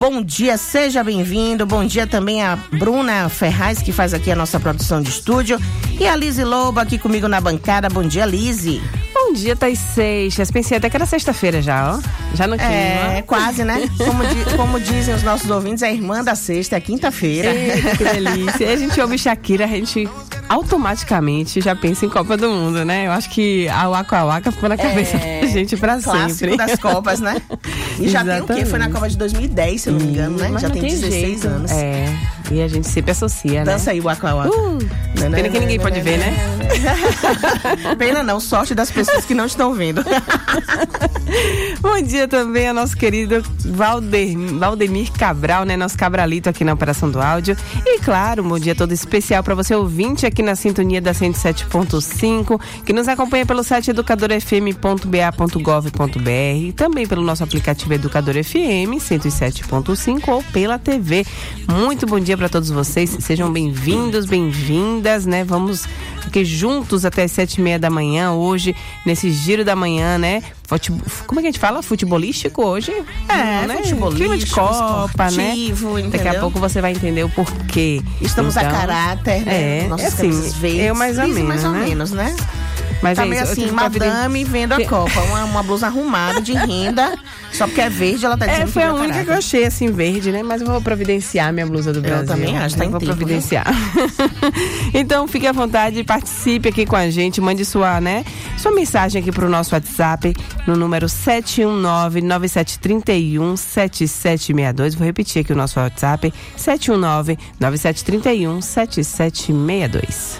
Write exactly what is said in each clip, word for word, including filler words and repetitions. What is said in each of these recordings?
Bom dia, seja bem-vindo. Bom dia também a Bruna Ferraz, que faz aqui a nossa produção de estúdio. E a Lise Lobo aqui comigo na bancada. Bom dia, Lise. Bom dia, Thaís Seixas. Pensei até que era sexta-feira já, ó. Já no clima. É, quase, né? Como, di- como dizem os nossos ouvintes, é a irmã da sexta, é quinta-feira. Eita, que delícia. E a gente ouve Shakira, a gente automaticamente já pensa em Copa do Mundo, né? Eu acho que a Waka Waka ficou na cabeça É, da gente pra clássico sempre. das Copas, né? E já tem o quê? Foi na Copa de dois mil e dez, se eu não me engano, né? Mas Já não tem dezesseis jeito. anos. É, e a gente sempre associa, né? Dança aí, Waka Waka. Uh, pena que ninguém pode ver, né? Pena não, sorte das pessoas que não estão vendo. Bom dia também ao nosso querido Valder, Valdemir Cabral, né? Nosso cabralito aqui na Operação do Áudio. E claro, um bom dia todo especial para você ouvinte aqui na sintonia da cento e sete ponto cinco, que nos acompanha pelo site educador f m ponto b a ponto gov ponto b r e também pelo nosso aplicativo Educador F M cento e sete ponto cinco ou pela T V. Muito bom dia para todos vocês, sejam bem-vindos, bem-vindas, né? Vamos aqui juntos até as sete e meia da manhã hoje, nesse giro da manhã, né? Fute... Como é que a gente fala? Futebolístico hoje? É, né? futebolístico, Clima de Copa, né? Entendeu? Daqui a pouco você vai entender o porquê. Estamos então, a caráter, né? É, Nossas é assim, camisas verdes. eu mais ou Isso, menos, mais ou né? menos, né? Mas Tá é meio isso, eu assim, tive que madame vendo a que- Copa. Uma, uma blusa arrumada de renda. Só porque é verde, ela tá dizendo É, que foi a viu única caráter. que eu achei assim verde, né? Mas eu vou providenciar minha blusa do Eu Brasil. também acho, tá Eu em vou tempo, providenciar. Então, fique à vontade, participe aqui com a gente, mande sua, né, sua mensagem aqui pro nosso WhatsApp no número sete um nove, nove sete três um, sete sete seis dois. Vou repetir aqui o nosso WhatsApp, sete um nove, nove sete três um, sete sete seis dois.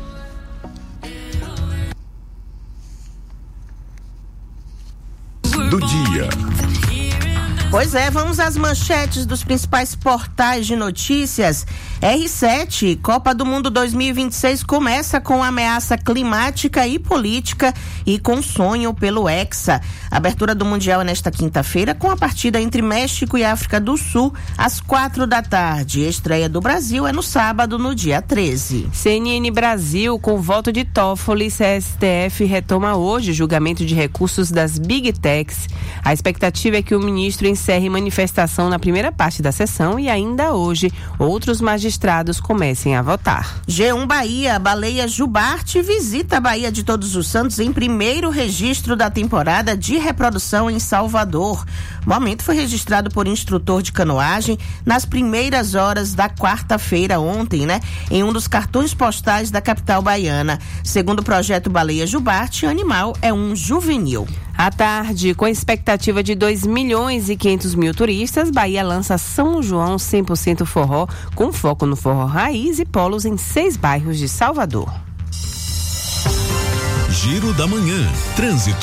Do dia. Pois é, vamos às manchetes dos principais portais de notícias. R sete, Copa do Mundo dois mil e vinte e seis começa com ameaça climática e política e com sonho pelo Hexa. A abertura do Mundial é nesta quinta-feira com a partida entre México e África do Sul às quatro da tarde. A estreia do Brasil é no sábado, no dia treze. C N N Brasil, com voto de Toffoli, C S T F retoma hoje julgamento de recursos das Big Techs. A expectativa é que o ministro encerre manifestação na primeira parte da sessão e ainda hoje outros magistrados comecem a votar. G um Bahia, baleia Jubarte visita a Baía de Todos os Santos em primeiro registro da temporada de reprodução em Salvador. O momento foi registrado por instrutor de canoagem nas primeiras horas da quarta-feira ontem, né? Em um dos cartões postais da capital baiana. Segundo o projeto Baleia Jubarte, o animal é um juvenil. À tarde, com expectativa de dois milhões e quinhentos mil turistas, Bahia lança São João cem por cento forró, com foco no forró raiz e polos em seis bairros de Salvador. Giro da Manhã. Trânsito.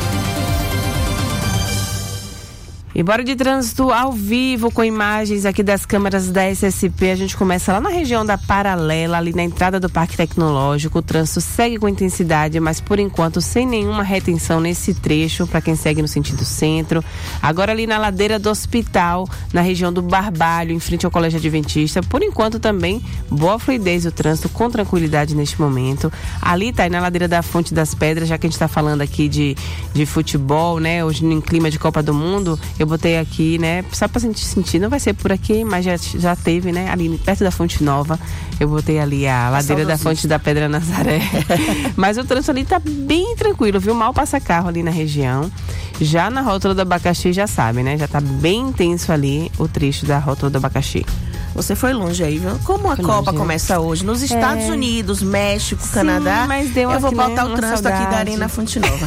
E bora de trânsito ao vivo com imagens aqui das câmeras da S S P. A gente começa lá na região da Paralela, ali na entrada do Parque Tecnológico. O trânsito segue com intensidade, mas por enquanto sem nenhuma retenção nesse trecho para quem segue no sentido centro. Agora ali na ladeira do Hospital, na região do Barbalho, em frente ao Colégio Adventista. Por enquanto também boa fluidez do trânsito com tranquilidade neste momento. Ali tá aí na ladeira da Fonte das Pedras, já que a gente está falando aqui de, de futebol, né? Hoje em clima de Copa do Mundo. Eu botei aqui, né, só pra gente sentir, não vai ser por aqui, mas já, já teve, né, ali perto da Fonte Nova, eu botei ali a ladeira da Fonte da Pedra Nazaré. Mas o trânsito ali tá bem tranquilo, viu? Mal passa carro ali na região. Já na Rótula do Abacaxi, já sabe, né, já tá bem intenso ali o trecho da Rótula do Abacaxi. Você foi longe aí, viu? Como a Foi Copa longe, começa hoje nos Estados É. Unidos, México, Sim, Canadá, mas deu eu vou aqui, pautar né, o uma trânsito aqui da saudade. Arena Fonte Nova.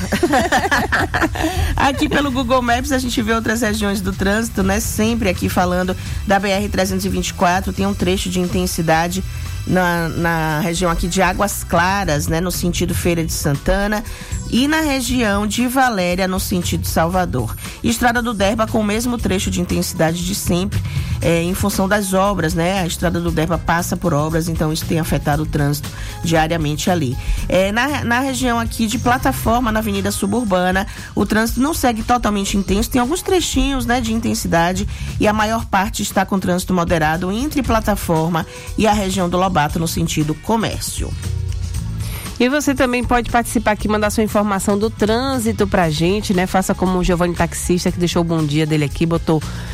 Aqui pelo Google Maps a gente vê outras regiões do trânsito, né? Sempre aqui falando da B R trezentos e vinte e quatro, tem um trecho de intensidade na, na região aqui de Águas Claras, né? No sentido Feira de Santana, e na região de Valéria, no sentido Salvador. Estrada do Derba com o mesmo trecho de intensidade de sempre, é, em função das obras, né? A Estrada do Derba passa por obras, então isso tem afetado o trânsito diariamente ali. É, na, na região aqui de Plataforma, na Avenida Suburbana, o trânsito não segue totalmente intenso, tem alguns trechinhos, né, de intensidade, e a maior parte está com trânsito moderado entre Plataforma e a região do Lobato, no sentido comércio. E você também pode participar aqui, mandar sua informação do trânsito pra gente, né? Faça como o Giovanni Taxista, que deixou o bom dia dele aqui, botou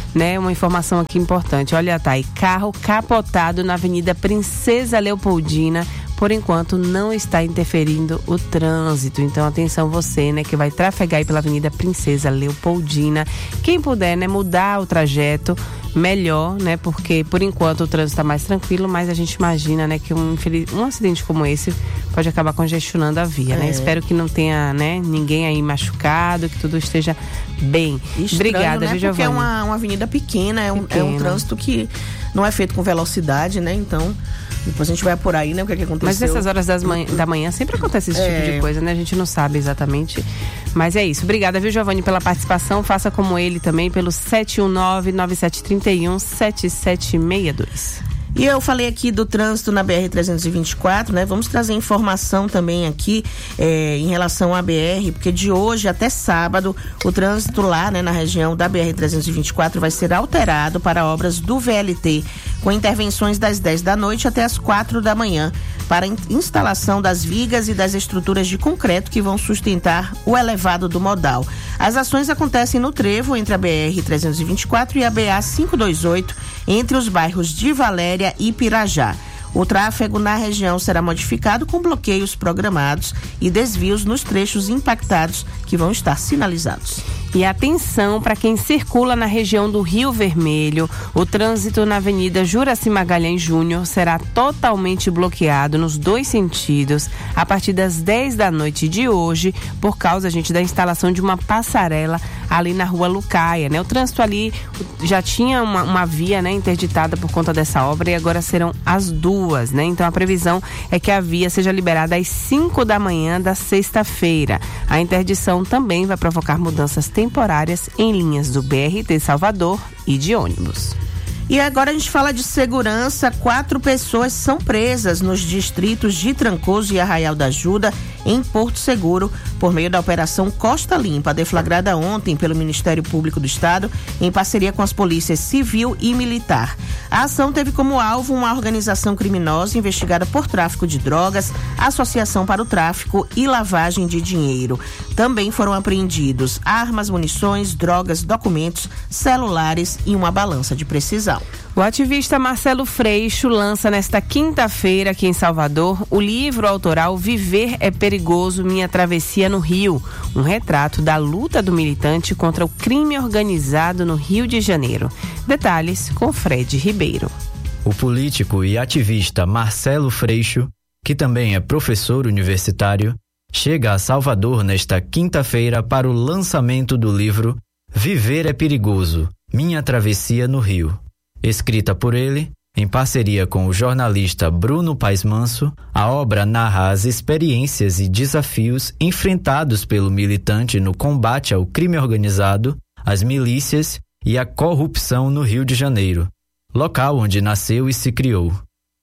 né, uma informação aqui importante. Olha, Thay, carro capotado na Avenida Princesa Leopoldina, por enquanto não está interferindo o trânsito. Então, atenção você, né, que vai trafegar aí pela Avenida Princesa Leopoldina. Quem puder, né, mudar o trajeto, melhor, né, porque por enquanto o trânsito está mais tranquilo, mas a gente imagina, né, que um, um acidente como esse pode acabar congestionando a via, é. né? Espero que não tenha, né, ninguém aí machucado, que tudo esteja bem. Estranho, Obrigada, né? viu, Porque Giovana? é uma, uma avenida pequena, é um, pequena. é um trânsito que não é feito com velocidade, né? Então, depois a gente vai por aí, né, o que, é que aconteceu. Mas nessas horas das manhã, da manhã sempre acontece esse é. tipo de coisa, né? A gente não sabe exatamente. Mas é isso. Obrigada, viu, Giovanni, pela participação. Faça como ele também pelo sete um nove, nove sete três um, sete sete seis dois. E eu falei aqui do trânsito na B R trezentos e vinte e quatro, né? Vamos trazer informação também aqui é, em relação à B R, porque de hoje até sábado o trânsito lá, né, na região da B R trezentos e vinte e quatro vai ser alterado para obras do V L T, com intervenções das dez da noite até as quatro da manhã, para instalação das vigas e das estruturas de concreto que vão sustentar o elevado do modal. As ações acontecem no trevo entre a B R trezentos e vinte e quatro e a B A quinhentos e vinte e oito, entre os bairros de Valéria e Pirajá. O tráfego na região será modificado com bloqueios programados e desvios nos trechos impactados que vão estar sinalizados. E atenção para quem circula na região do Rio Vermelho, o trânsito na Avenida Juraci Magalhães Júnior será totalmente bloqueado nos dois sentidos a partir das dez da noite de hoje, por causa, gente, da instalação de uma passarela ali na Rua Lucaia, né? O trânsito ali já tinha uma, uma via, né, interditada por conta dessa obra e agora serão as duas, né? Então a previsão é que a via seja liberada às cinco da manhã da sexta-feira. A interdição também vai provocar mudanças temporárias em linhas do B R T Salvador e de ônibus. E agora a gente fala de segurança. Quatro pessoas são presas nos distritos de Trancoso e Arraial da Ajuda, em Porto Seguro, por meio da Operação Costa Limpa, deflagrada ontem pelo Ministério Público do Estado, em parceria com as polícias civil e militar. A ação teve como alvo uma organização criminosa investigada por tráfico de drogas, associação para o tráfico e lavagem de dinheiro. Também foram apreendidos armas, munições, drogas, documentos, celulares e uma balança de precisão. O ativista Marcelo Freixo lança nesta quinta-feira aqui em Salvador o livro autoral Viver é Perigoso, Minha Travessia no Rio, um retrato da luta do militante contra o crime organizado no Rio de Janeiro. Detalhes com Fred Ribeiro. O político e ativista Marcelo Freixo, que também é professor universitário, chega a Salvador nesta quinta-feira para o lançamento do livro Viver é Perigoso, Minha Travessia no Rio. Escrita por ele, em parceria com o jornalista Bruno Paes Manso, a obra narra as experiências e desafios enfrentados pelo militante no combate ao crime organizado, às milícias e à corrupção no Rio de Janeiro, local onde nasceu e se criou.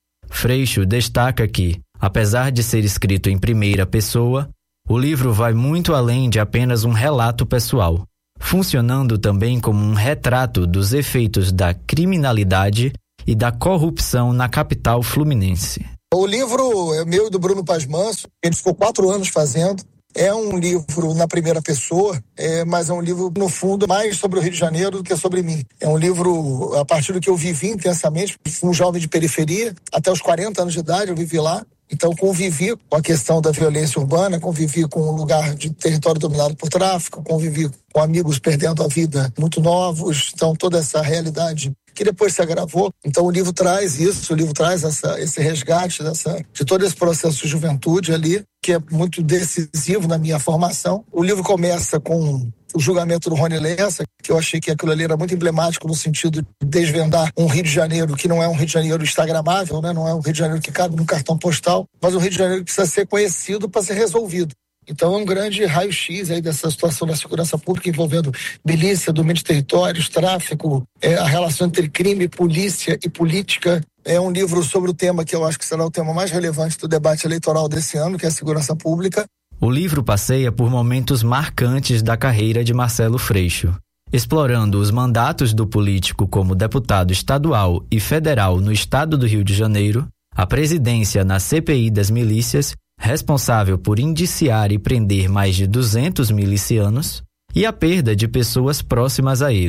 Freixo destaca que, apesar de ser escrito em primeira pessoa, o livro vai muito além de apenas um relato pessoal, funcionando também como um retrato dos efeitos da criminalidade e da corrupção na capital fluminense. O livro é meu e do Bruno Paes Manso, ele ficou quatro anos fazendo. É um livro na primeira pessoa, é, mas é um livro, no fundo, mais sobre o Rio de Janeiro do que sobre mim. É um livro a partir do que eu vivi intensamente. Fui um jovem de periferia, até os quarenta anos de idade eu vivi lá. Então convivi com a questão da violência urbana, convivi com um lugar de território dominado por tráfico, convivi com amigos perdendo a vida muito novos. Então toda essa realidade que depois se agravou. Então o livro traz isso, o livro traz essa, esse resgate dessa, de todo esse processo de juventude ali, que é muito decisivo na minha formação. O livro começa com o julgamento do Rony Lessa, que eu achei que aquilo ali era muito emblemático no sentido de desvendar um Rio de Janeiro que não é um Rio de Janeiro instagramável, né? Não é um Rio de Janeiro que cabe no cartão postal, mas um Rio de Janeiro que precisa ser conhecido para ser resolvido. Então é um grande raio-x aí dessa situação da segurança pública envolvendo milícia, domínio de territórios, tráfico, é, a relação entre crime, polícia e política. É um livro sobre o tema que eu acho que será o tema mais relevante do debate eleitoral desse ano, que é a segurança pública. O livro passeia por momentos marcantes da carreira de Marcelo Freixo, explorando os mandatos do político como deputado estadual e federal no estado do Rio de Janeiro, a presidência na C P I das milícias, responsável por indiciar e prender mais de duzentos milicianos, e a perda de pessoas próximas a ele,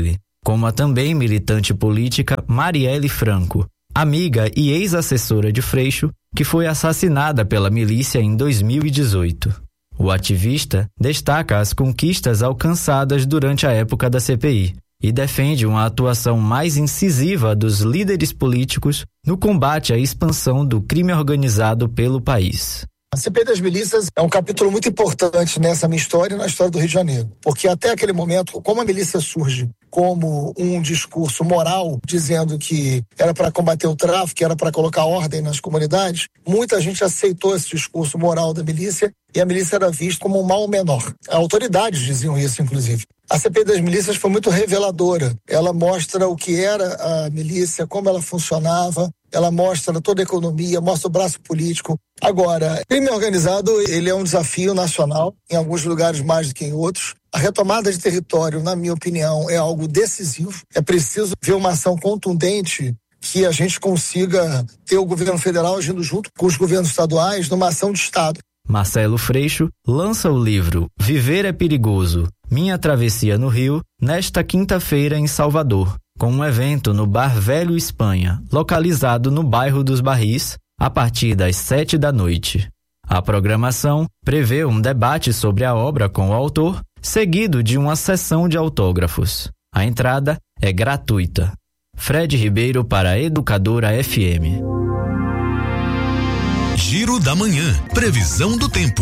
como a também militante política Marielle Franco, amiga e ex-assessora de Freixo, que foi assassinada pela milícia em dois mil e dezoito. O ativista destaca as conquistas alcançadas durante a época da C P I e defende uma atuação mais incisiva dos líderes políticos no combate à expansão do crime organizado pelo país. A C P I das milícias é um capítulo muito importante nessa minha história e na história do Rio de Janeiro, porque até aquele momento, como a milícia surge como um discurso moral, dizendo que era para combater o tráfico, que era para colocar ordem nas comunidades, muita gente aceitou esse discurso moral da milícia e a milícia era vista como um mal menor. Autoridades diziam isso, inclusive. A C P I das milícias foi muito reveladora. Ela mostra o que era a milícia, como ela funcionava, ela mostra toda a economia, mostra o braço político. Agora, crime organizado, ele é um desafio nacional, em alguns lugares mais do que em outros. A retomada de território, na minha opinião, é algo decisivo. É preciso ver uma ação contundente que a gente consiga ter o governo federal agindo junto com os governos estaduais numa ação de Estado. Marcelo Freixo lança o livro Viver é Perigoso, Minha Travessia no Rio, nesta quinta-feira em Salvador, com um evento no Bar Velho Espanha, localizado no bairro dos Barris, a partir das sete da noite. A programação prevê um debate sobre a obra com o autor, seguido de uma sessão de autógrafos. A entrada é gratuita. Fred Ribeiro para a Educadora F M. Giro da Manhã. Previsão do tempo.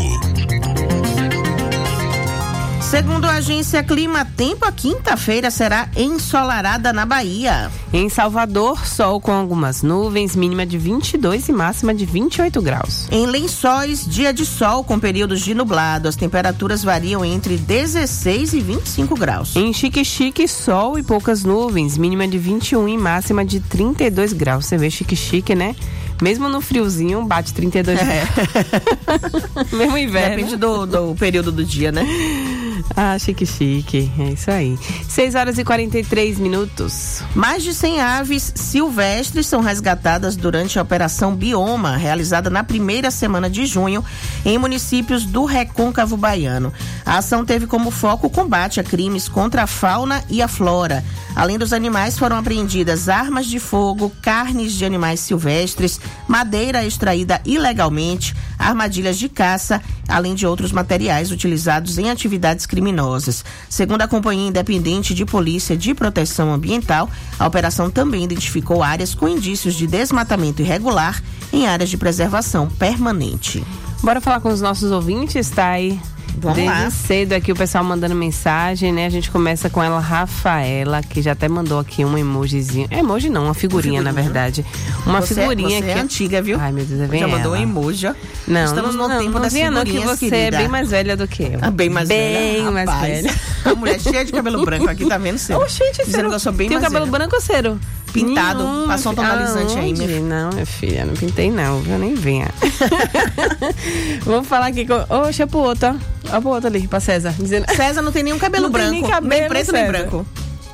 Segundo a agência Clima Tempo, a quinta-feira será ensolarada na Bahia. Em Salvador, sol com algumas nuvens, mínima de vinte e dois e máxima de vinte e oito graus. Em Lençóis, dia de sol com períodos de nublado. As temperaturas variam entre dezesseis e vinte e cinco graus. Em Xique-Xique, sol e poucas nuvens, mínima de vinte e um e máxima de trinta e dois graus. Você vê Xique-Xique, né? Mesmo no friozinho, bate trinta e dois É. graus. Mesmo inverno. Depende do, do período do dia, né? Ah, chique, chique. É isso aí. seis horas e quarenta e três minutos. Mais de cem aves silvestres são resgatadas durante a Operação Bioma, realizada na primeira semana de junho, em municípios do Recôncavo Baiano. A ação teve como foco o combate a crimes contra a fauna e a flora. Além dos animais, foram apreendidas armas de fogo, carnes de animais silvestres, madeira extraída ilegalmente, armadilhas de caça, além de outros materiais utilizados em atividades criminosas. Segundo a Companhia Independente de Polícia de Proteção Ambiental, a operação também identificou áreas com indícios de desmatamento irregular em áreas de preservação permanente. Bora falar com os nossos ouvintes, tá aí? Vamos Desde lá. cedo aqui o pessoal mandando mensagem, né? A gente começa com ela, Rafaela, que já até mandou aqui um emojizinho. É emoji não, uma figurinha, Uma na figurinha. verdade. Uma você, figurinha você que é antiga, viu? Ai, meu Deus, é bem Já mandou um ela. emoji, ó. Não, Estamos não, no não, tempo não das venha não, que figurinhas, você querida. é bem mais velha do que eu. Ah, bem mais bem velha? mais Rapaz. velha. A mulher cheia de cabelo branco aqui, tá vendo, Ciro? Ô, gente, Dizendo que eu sou bem tem mais cabelo velha. branco ou cero? Pintado. Nenhum, Passou um filha. tonalizante aí, minha Aonde? Não, minha filha, não pintei não, viu? Nem venha. Vamos falar aqui com... Ô, deixa pro outro, ó. Ó pro outro ali, pra César. Dizendo... César não tem nenhum cabelo Não tem branco. nem cabelo, nem preto, nem César. branco.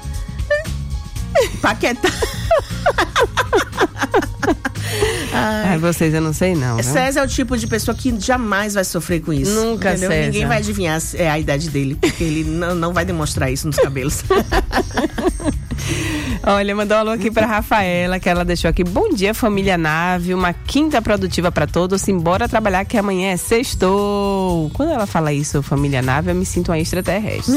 Paquetá. Ai, vocês eu não sei não, viu? César é o tipo de pessoa que jamais vai sofrer com isso. Nunca, entendeu? César. Ninguém vai adivinhar é, a idade dele, porque ele não, não vai demonstrar isso nos cabelos. Olha, mandou um alô aqui pra Rafaela, que ela deixou aqui. Bom dia, família Nave. Uma quinta produtiva pra todos. Embora trabalhar que amanhã é sextou. Quando ela fala isso, família Nave, eu me sinto uma extraterrestre.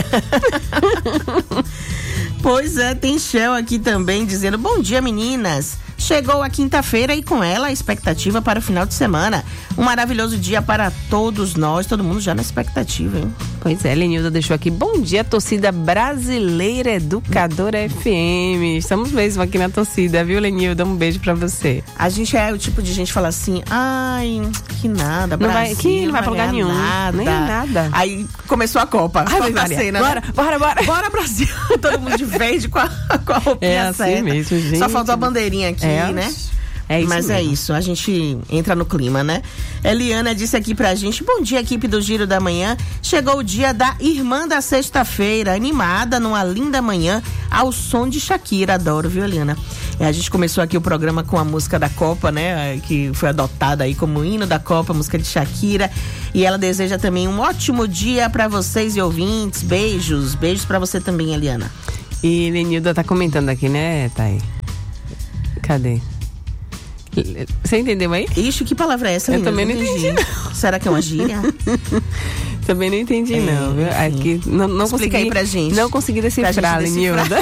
Pois é, tem Shell aqui também dizendo: bom dia, meninas. Chegou a quinta-feira e com ela a expectativa para o final de semana. Um maravilhoso dia para todos nós. Todo mundo já na expectativa, hein? Pois é, Lenilda deixou aqui. Bom dia, torcida brasileira Educadora F M. Estamos mesmo aqui na torcida, viu, Lenilda? Um beijo pra você. A gente é o tipo de gente que fala assim: ai, que nada, Não vai- Brasil, que não vai pra lugar ganhar nenhum, nada. nem nada. Aí começou a Copa. Ai, Copa Maria, cena, bora, né? bora, bora. Bora, Brasil. Todo mundo de verde com a, com a roupinha É assim certa. mesmo, gente. Só faltou a bandeirinha aqui, É, né? É isso Mas é mesmo. isso, a gente entra no clima, né? Eliana disse aqui pra gente: bom dia, equipe do Giro da Manhã. Chegou o dia da Irmã da Sexta-feira, animada numa linda manhã, ao som de Shakira. Adoro, viu, Eliana? É, a gente começou aqui o programa com a música da Copa, né? Que foi adotada aí como hino da Copa, a música de Shakira. E ela deseja também um ótimo dia pra vocês e ouvintes. Beijos, beijos pra você também, Eliana. E Lenilda tá comentando aqui, né, Thay? Cadê? Você entendeu aí? Ixi, que palavra é essa? Eu menina? também não entendi. entendi. Será que é uma gíria? Também não entendi, é, não, viu? Aqui, não, não Explica consegui, aí pra gente. Não consegui decifrar, Lenilda.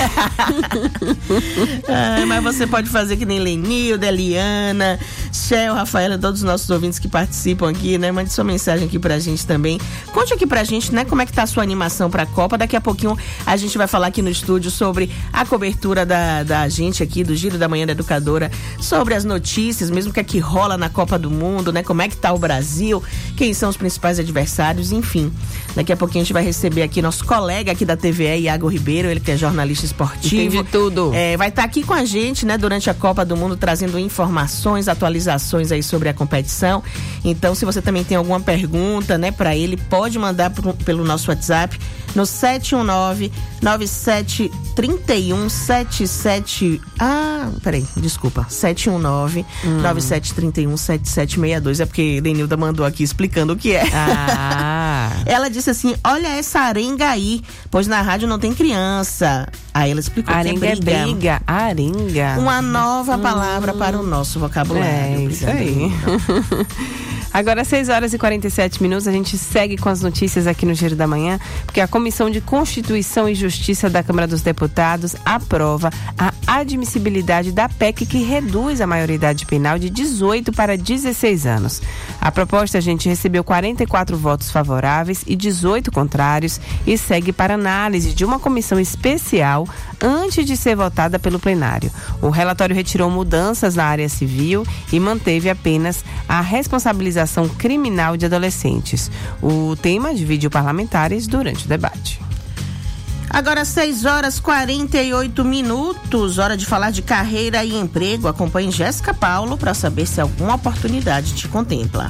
ah, mas você pode fazer que nem Lenilda, Eliana, Shell, Rafaela, todos os nossos ouvintes que participam aqui, né? Mande sua mensagem aqui pra gente também. Conte aqui pra gente, né? Como é que tá a sua animação pra Copa. Daqui a pouquinho a gente vai falar aqui no estúdio sobre a cobertura da, da gente aqui, do Giro da Manhã da Educadora, sobre as notícias, mesmo que é que rola na Copa do Mundo, né? Como é que tá o Brasil, quem são os principais adversários, enfim. Enfim, daqui a pouquinho a gente vai receber aqui nosso colega aqui da T V E, Iago Ribeiro, ele que é jornalista esportivo. Entende tudo. É, vai estar tá aqui com a gente, né, durante a Copa do Mundo, trazendo informações, atualizações aí sobre a competição. Então, se você também tem alguma pergunta, né, para ele, pode mandar pro, pelo nosso WhatsApp no sete um nove, nove sete três um, sete sete... Ah, peraí, desculpa. sete um nove, nove sete três um, sete sete seis dois. É porque Denilda mandou aqui explicando o que é. Ah. Ela disse assim, olha essa arenga aí, pois na rádio não tem criança. Aí ela explicou arenga que é briga. É briga, arenga. Uma nova hum. palavra para o nosso vocabulário. É, isso aí. Agora, seis horas e quarenta e sete minutos, a gente segue com as notícias aqui no Giro da Manhã, porque a Comissão de Constituição e Justiça da Câmara dos Deputados aprova a admissibilidade da P E C que reduz a maioridade penal de dezoito para dezesseis anos. A proposta, a gente recebeu quarenta e quatro votos favoráveis e dezoito contrários e segue para análise de uma comissão especial antes de ser votada pelo plenário. O relatório retirou mudanças na área civil e manteve apenas a responsabilização criminal de adolescentes. O tema divide parlamentares durante o debate. Agora seis horas e quarenta e oito minutos, hora de falar de carreira e emprego. Acompanhe Jéssica Paulo para saber se alguma oportunidade te contempla.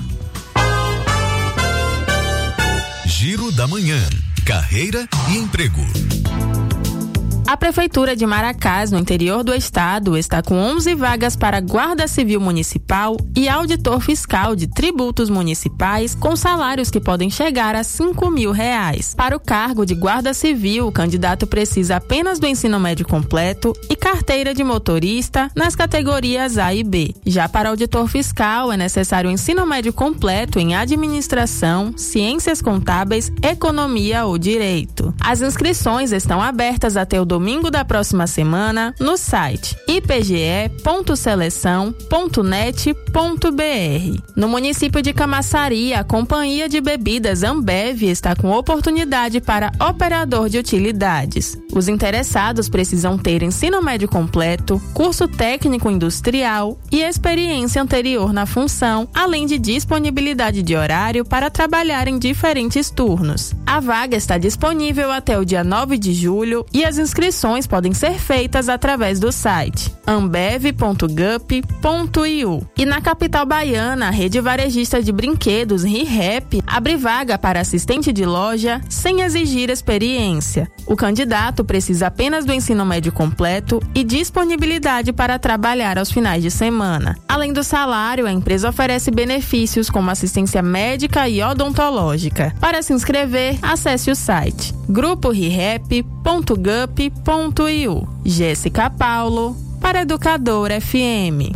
Giro da Manhã, carreira e emprego. A Prefeitura de Maracás, no interior do estado, está com onze vagas para Guarda Civil Municipal e Auditor Fiscal de Tributos Municipais, com salários que podem chegar a cinco mil reais. Para o cargo de Guarda Civil, o candidato precisa apenas do ensino médio completo e carteira de motorista nas categorias A e B. Já para Auditor Fiscal, é necessário o ensino médio completo em Administração, Ciências Contábeis, Economia ou Direito. As inscrições estão abertas até o domingo da próxima semana no site i p g e ponto seleção ponto net ponto b r. No município de Camaçari, a Companhia de Bebidas Ambev está com oportunidade para operador de utilidades. Os interessados precisam ter ensino médio completo, curso técnico industrial e experiência anterior na função, além de disponibilidade de horário para trabalhar em diferentes turnos. A vaga está disponível até o dia nove de julho e as inscrições inscrições podem ser feitas através do site ambev ponto gup ponto i u. E na capital baiana, a rede varejista de brinquedos ReHap abre vaga para assistente de loja sem exigir experiência. O candidato precisa apenas do ensino médio completo e disponibilidade para trabalhar aos finais de semana. Além do salário, a empresa oferece benefícios como assistência médica e odontológica. Para se inscrever, acesse o site grupo rehap ponto gup ponto i u. Jéssica Paulo, para Educadora F M.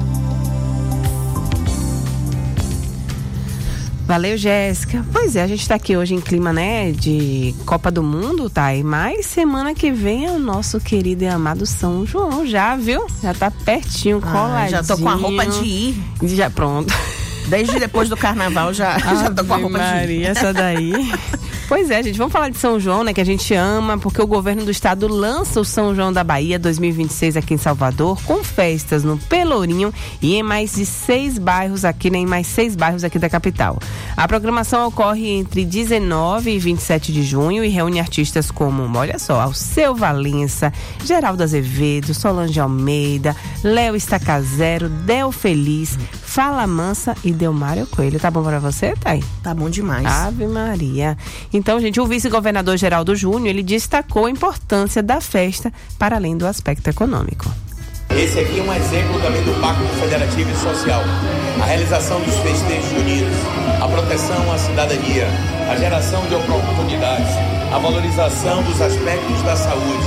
Valeu, Jéssica. Pois é, a gente tá aqui hoje em clima, né, de Copa do Mundo, tá? E mais semana que vem é o nosso querido e amado São João, já, viu? Já tá pertinho, ah, coladinho. Já tô com a roupa de ir. Já, pronto. Desde depois do carnaval já, já tô com a roupa Maria, de ir. Essa daí... Pois é, gente, vamos falar de São João, né, que a gente ama, porque o governo do estado lança o São João da Bahia dois mil e vinte e seis aqui em Salvador, com festas no Pelourinho e em mais de seis bairros aqui, né, em mais seis bairros aqui da capital. A programação ocorre entre dezenove e vinte e sete de junho e reúne artistas como, olha só, Alceu Valença, Geraldo Azevedo, Solange Almeida, Léo Estacazero, Del Feliz, Fala Mansa e Delmário Coelho. Tá bom pra você, Thay? Tá bom demais. Ave Maria. Então, gente, o vice-governador Geraldo Júnior, ele destacou a importância da festa para além do aspecto econômico. Esse aqui é um exemplo também do Pacto Federativo e Social. A realização dos festejos unidos, a proteção à cidadania, a geração de oportunidades, a valorização dos aspectos da saúde,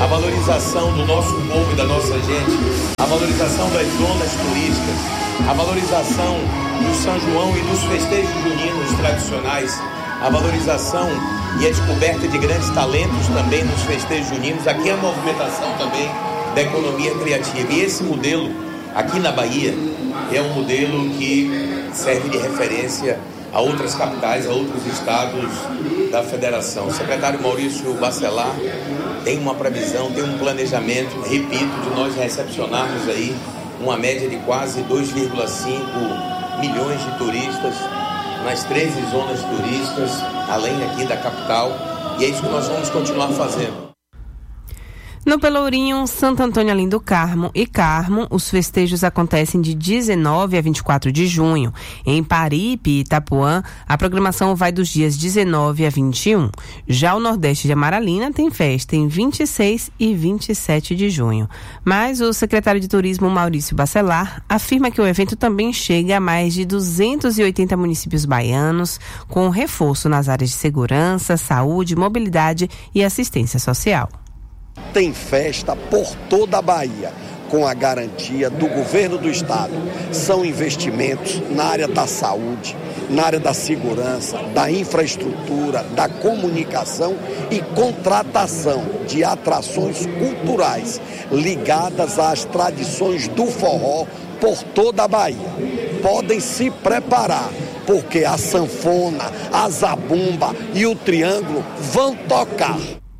a valorização do nosso povo e da nossa gente, a valorização das zonas turísticas, a valorização do São João e dos festejos juninos tradicionais, a valorização e a descoberta de grandes talentos também nos festejos juninos, aqui a movimentação também da economia criativa. E esse modelo aqui na Bahia é um modelo que serve de referência a outras capitais, a outros estados da federação. O secretário Maurício Bacelar tem uma previsão, tem um planejamento, repito, de nós recepcionarmos aí uma média de quase dois vírgula cinco milhões de turistas nas treze zonas turísticas, além aqui da capital, e é isso que nós vamos continuar fazendo. No Pelourinho, Santo Antônio Além do Carmo e Carmo, os festejos acontecem de dezenove a vinte e quatro de junho. Em Paripe e Itapuã, a programação vai dos dias dezenove a vinte e um. Já o Nordeste de Amaralina tem festa em vinte e seis e vinte e sete de junho. Mas o secretário de Turismo, Maurício Bacelar, afirma que o evento também chega a mais de duzentos e oitenta municípios baianos, com reforço nas áreas de segurança, saúde, mobilidade e assistência social. Tem festa por toda a Bahia, com a garantia do governo do estado. São investimentos na área da saúde, na área da segurança, da infraestrutura, da comunicação e contratação de atrações culturais ligadas às tradições do forró por toda a Bahia. Podem se preparar, porque a sanfona, a zabumba e o triângulo vão tocar.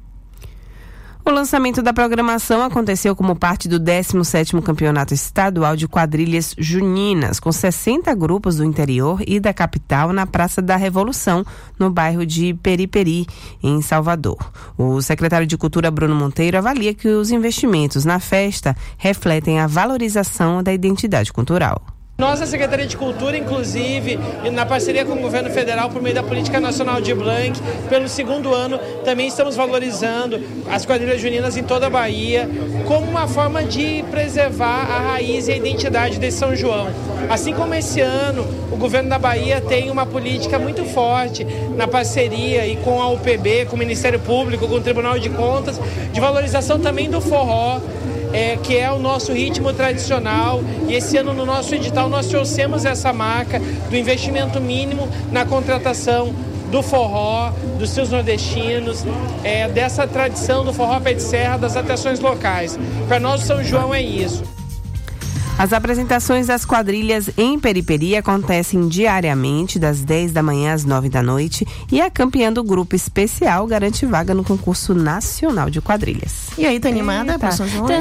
O lançamento da programação aconteceu como parte do décimo sétimo Campeonato Estadual de Quadrilhas Juninas, com sessenta grupos do interior e da capital na Praça da Revolução, no bairro de Periperi, em Salvador. O secretário de Cultura, Bruno Monteiro, avalia que os investimentos na festa refletem a valorização da identidade cultural. Nós, a Secretaria de Cultura, inclusive, na parceria com o Governo Federal, por meio da Política Nacional de Blanc, pelo segundo ano, também estamos valorizando as quadrilhas juninas em toda a Bahia, como uma forma de preservar a raiz e a identidade de São João. Assim como esse ano, o Governo da Bahia tem uma política muito forte na parceria e com a U P B, com o Ministério Público, com o Tribunal de Contas, de valorização também do forró, É, que é o nosso ritmo tradicional, e esse ano no nosso edital nós trouxemos essa marca do investimento mínimo na contratação do forró, dos seus nordestinos, é, dessa tradição do forró pé de serra, das atrações locais. Para nós, São João é isso. As apresentações das quadrilhas em Periperi acontecem diariamente, das dez da manhã às nove da noite, e a campeã do grupo especial garante vaga no concurso nacional de quadrilhas. E aí, tá animada para São João?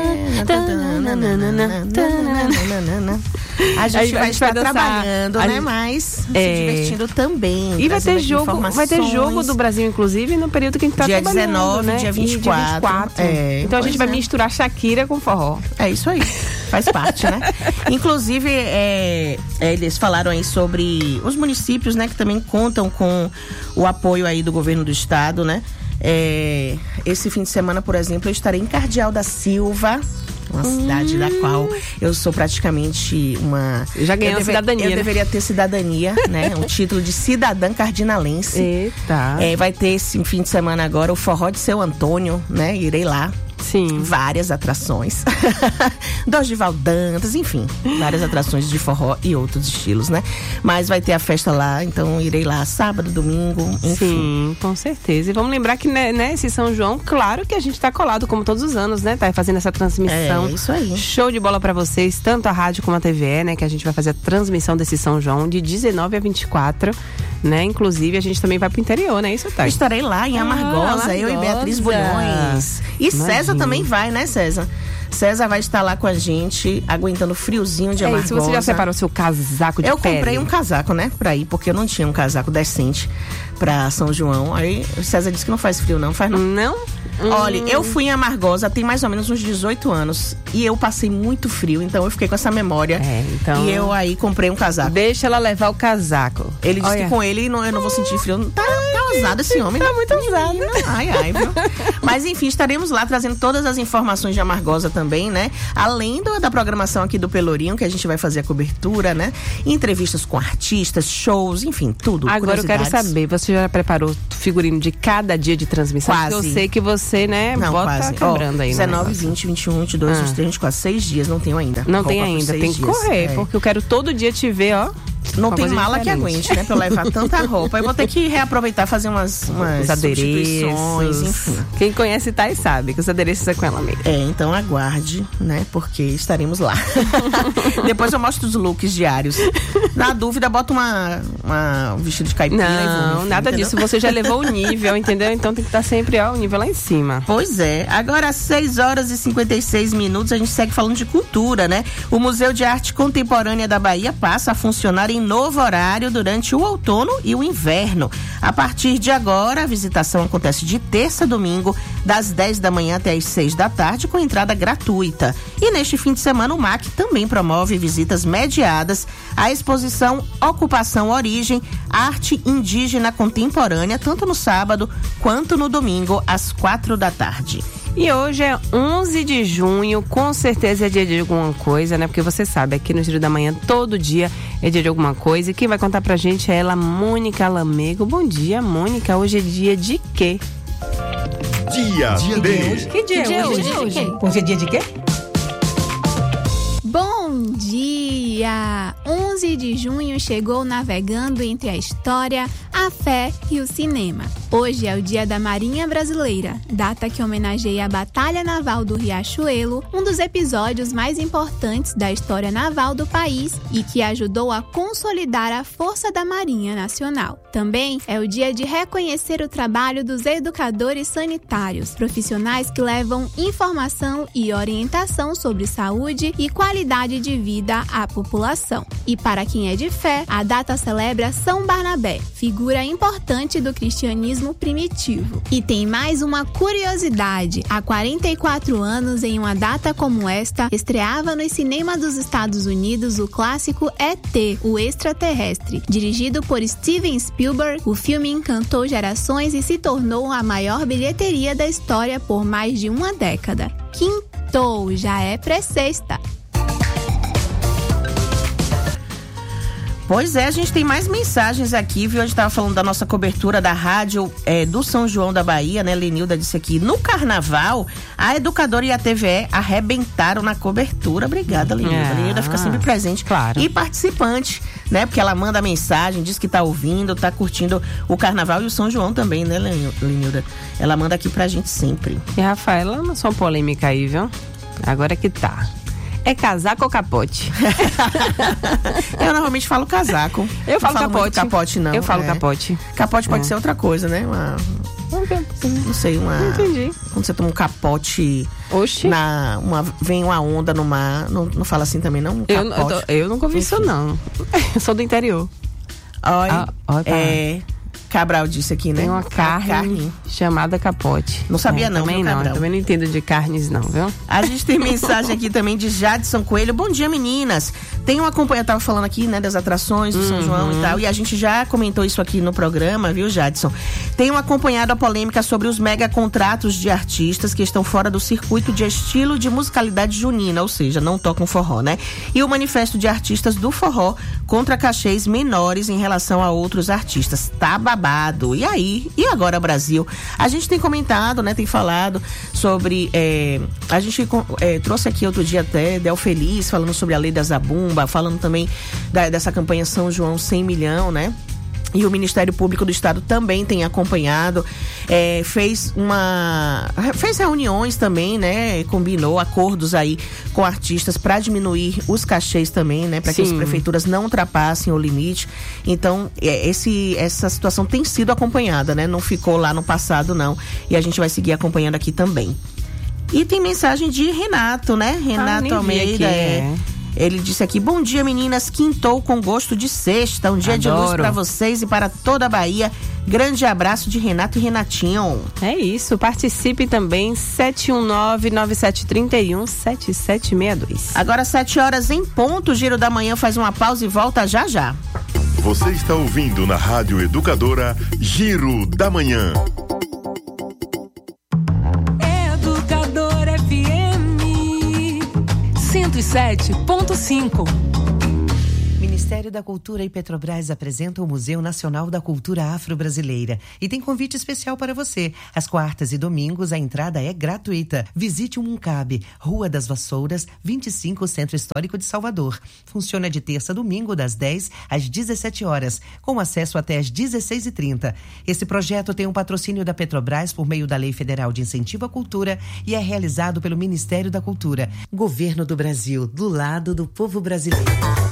A gente vai estar trabalhando, né? Mas se divertindo também. E vai ter jogo, vai ter jogo do Brasil, inclusive, no período que a gente tá trabalhando, dia dezenove, né? dia vinte e quatro. Dia vinte e quatro. É, então a gente vai é. misturar Shakira com forró. É isso aí. Faz parte, né? Inclusive, é, é, eles falaram aí sobre os municípios, né? Que também contam com o apoio aí do governo do estado, né? É, esse fim de semana, por exemplo, eu estarei em Cardeal da Silva, uma hum. cidade da qual eu sou praticamente uma... Já ganhei a cidadania, Eu né? deveria ter cidadania, né? Um título de cidadã cardinalense. Eita. É, vai ter esse fim de semana agora o Forró de Seu Antônio, né? Irei lá. Sim. Várias atrações. Dorival Dantas, enfim, várias atrações de forró e outros estilos, né? Mas vai ter a festa lá, então irei lá sábado, domingo, enfim. Sim, com certeza. E vamos lembrar que, né, né, esse São João, claro que a gente tá colado como todos os anos, né? Tá fazendo essa transmissão. É, isso aí. Show de bola pra vocês, tanto a rádio como a T V E, né? Que a gente vai fazer a transmissão desse São João de dezenove a vinte e quatro, né? Inclusive, a gente também vai pro interior, né? Isso, tá? Estarei lá em Amargosa, ah, Amargosa. eu e Beatriz Bulhões. E Imagina. César também vai, né, César? César vai estar lá com a gente, aguentando o friozinho de Amargosa. É isso, você já separou seu casaco de eu pele? Eu comprei um casaco, né, pra ir, porque eu não tinha um casaco decente pra São João. Aí o César disse que não faz frio não, faz não? Não? Hum. Olha, eu fui em Amargosa tem mais ou menos uns dezoito anos e eu passei muito frio, então eu fiquei com essa memória. É, então... E eu aí comprei um casaco. Deixa ela levar o casaco. Ele disse Olha. que com ele não, eu não vou sentir frio. Tá, tá ousado esse homem. Tá né? muito ousado. Ai, ai, viu? Mas Mas enfim, estaremos lá trazendo todas as informações de Amargosa também, né? Além do, da programação aqui do Pelourinho, que a gente vai fazer a cobertura, né? Entrevistas com artistas, shows, enfim, tudo. Agora eu quero saber, você já preparou figurino de cada dia de transmissão? Quase. Porque eu sei que você, né, não, bota quase. quebrando oh, aí. dezenove, vinte, vinte e um, vinte e dois, ah. vinte e três, vinte e quatro, seis dias, não tenho ainda. Não Roupa tem ainda, tem que dias. correr, é. porque eu quero todo dia te ver, ó. Não tem mala diferente. Que aguente, né? Pra eu levar tanta roupa. Eu vou ter que reaproveitar, fazer umas, umas os adereços. Enfim. Quem conhece Thay sabe que os adereços é com ela mesmo. É, então aguarde, né? Porque estaremos lá. Depois eu mostro os looks diários. Na dúvida, bota uma, uma um vestido de caipira. Não, enfim, nada entendeu? disso. Você já levou o nível, entendeu? Então tem que estar sempre, ó, o nível lá em cima. Pois é. Agora, às seis horas e cinquenta e seis minutos, a gente segue falando de cultura, né? O Museu de Arte Contemporânea da Bahia passa a funcionar em novo horário durante o outono e o inverno. A partir de agora, a visitação acontece de terça a domingo, das dez da manhã até as seis da tarde, com entrada gratuita. E neste fim de semana, o M A C também promove visitas mediadas à exposição Ocupação Origem, Arte Indígena Contemporânea, tanto no sábado quanto no domingo, às quatro da tarde. E hoje é onze de junho, com certeza é dia de alguma coisa, né? Porque você sabe, aqui no Giro da Manhã, todo dia é dia de alguma coisa. E quem vai contar pra gente é ela, Mônica Lamego. Bom dia, Mônica. Hoje é dia de quê? Dia, dia de... Que dia é hoje? Hoje, hoje, hoje. Hoje é dia de quê? Bom dia! onze de junho chegou navegando entre a história, a fé e o cinema. Hoje é o Dia da Marinha Brasileira, data que homenageia a Batalha Naval do Riachuelo, um dos episódios mais importantes da história naval do país e que ajudou a consolidar a força da Marinha Nacional. Também é o dia de reconhecer o trabalho dos educadores sanitários, profissionais que levam informação e orientação sobre saúde e qualidade de vida à população. E para quem é de fé, a data celebra São Barnabé, figura importante do cristianismo primitivo. E tem mais uma curiosidade: há quarenta e quatro anos, em uma data como esta, estreava nos cinemas dos Estados Unidos o clássico E T, o Extraterrestre. Dirigido por Steven Spielberg, o filme encantou gerações e se tornou a maior bilheteria da história por mais de uma década. Quintou, já é pré-sexta. Pois é, a gente tem mais mensagens aqui, viu? A gente estava falando da nossa cobertura da rádio é, do São João da Bahia, né? Lenilda disse aqui, no carnaval, a educadora e a T V E arrebentaram na cobertura. Obrigada, Lenilda. Ah, a Lenilda fica sempre presente, claro. E participante, né? Porque ela manda mensagem, diz que tá ouvindo, tá curtindo o carnaval e o São João também, né, Lenilda? Ela manda aqui pra gente sempre. E Rafaela, não só polêmica aí, viu? Agora que tá. É casaco ou capote? Eu normalmente falo casaco. Eu falo não capote. capote não. Eu falo é. capote. Capote pode é. ser outra coisa, né? Uma, não sei, uma... Não entendi. Quando você toma um capote... Oxi. Na, uma, vem uma onda no mar. Não, não fala assim também, não? Um eu, eu, capote. tô, eu nunca ouvi isso, não. Eu sou do interior. Olha, ah, ó, tá. é... Cabral disse aqui, né? Tem uma carne, carne chamada capote. Não sabia é, não, também viu, não. Também não entendo de carnes não, viu? A gente tem mensagem aqui também de Jadson Coelho. Bom dia, meninas. Tem uma acompanhante, tava falando aqui, né, das atrações do uhum. São João e tal, e a gente já comentou isso aqui no programa, viu, Jadson? Tem um acompanhado a polêmica sobre os mega contratos de artistas que estão fora do circuito de estilo de musicalidade junina, ou seja, não tocam forró, né? E o manifesto de artistas do forró contra cachês menores em relação a outros artistas. Tá babado. E aí? E agora, Brasil? A gente tem comentado, né? Tem falado sobre... É, a gente é, trouxe aqui outro dia até Del Feliz, falando sobre a lei da Zabumba, falando também da, dessa campanha São João cem milhão, né? E o Ministério Público do Estado também tem acompanhado, é, fez uma fez reuniões também, né? Combinou acordos aí com artistas para diminuir os cachês também, né? Para que as prefeituras não ultrapassem o limite. Então, é, esse, essa situação tem sido acompanhada, né? Não ficou lá no passado, não. E a gente vai seguir acompanhando aqui também. E tem mensagem de Renato, né? Renato ah, Almeida, é... Ele disse aqui, bom dia meninas, quintou com gosto de sexta, um dia Adoro. de luz para vocês e para toda a Bahia. Grande abraço de Renato e Renatinho. É isso, participe também, sete um nove, nove sete três um, sete sete seis dois. Agora sete horas em ponto, o Giro da Manhã faz uma pausa e volta já já. Você está ouvindo na Rádio Educadora Giro da Manhã. sete ponto cinco. Ministério da Cultura e Petrobras apresentam o Museu Nacional da Cultura Afro-Brasileira e tem convite especial para você. Às quartas e domingos a entrada é gratuita. Visite o Muncabe, Rua das Vassouras, vinte e cinco, Centro Histórico de Salvador. Funciona de terça a domingo das dez às dezessete horas, com acesso até às dezesseis e trinta. Esse projeto tem um patrocínio da Petrobras por meio da Lei Federal de Incentivo à Cultura e é realizado pelo Ministério da Cultura. Governo do Brasil, do lado do povo brasileiro.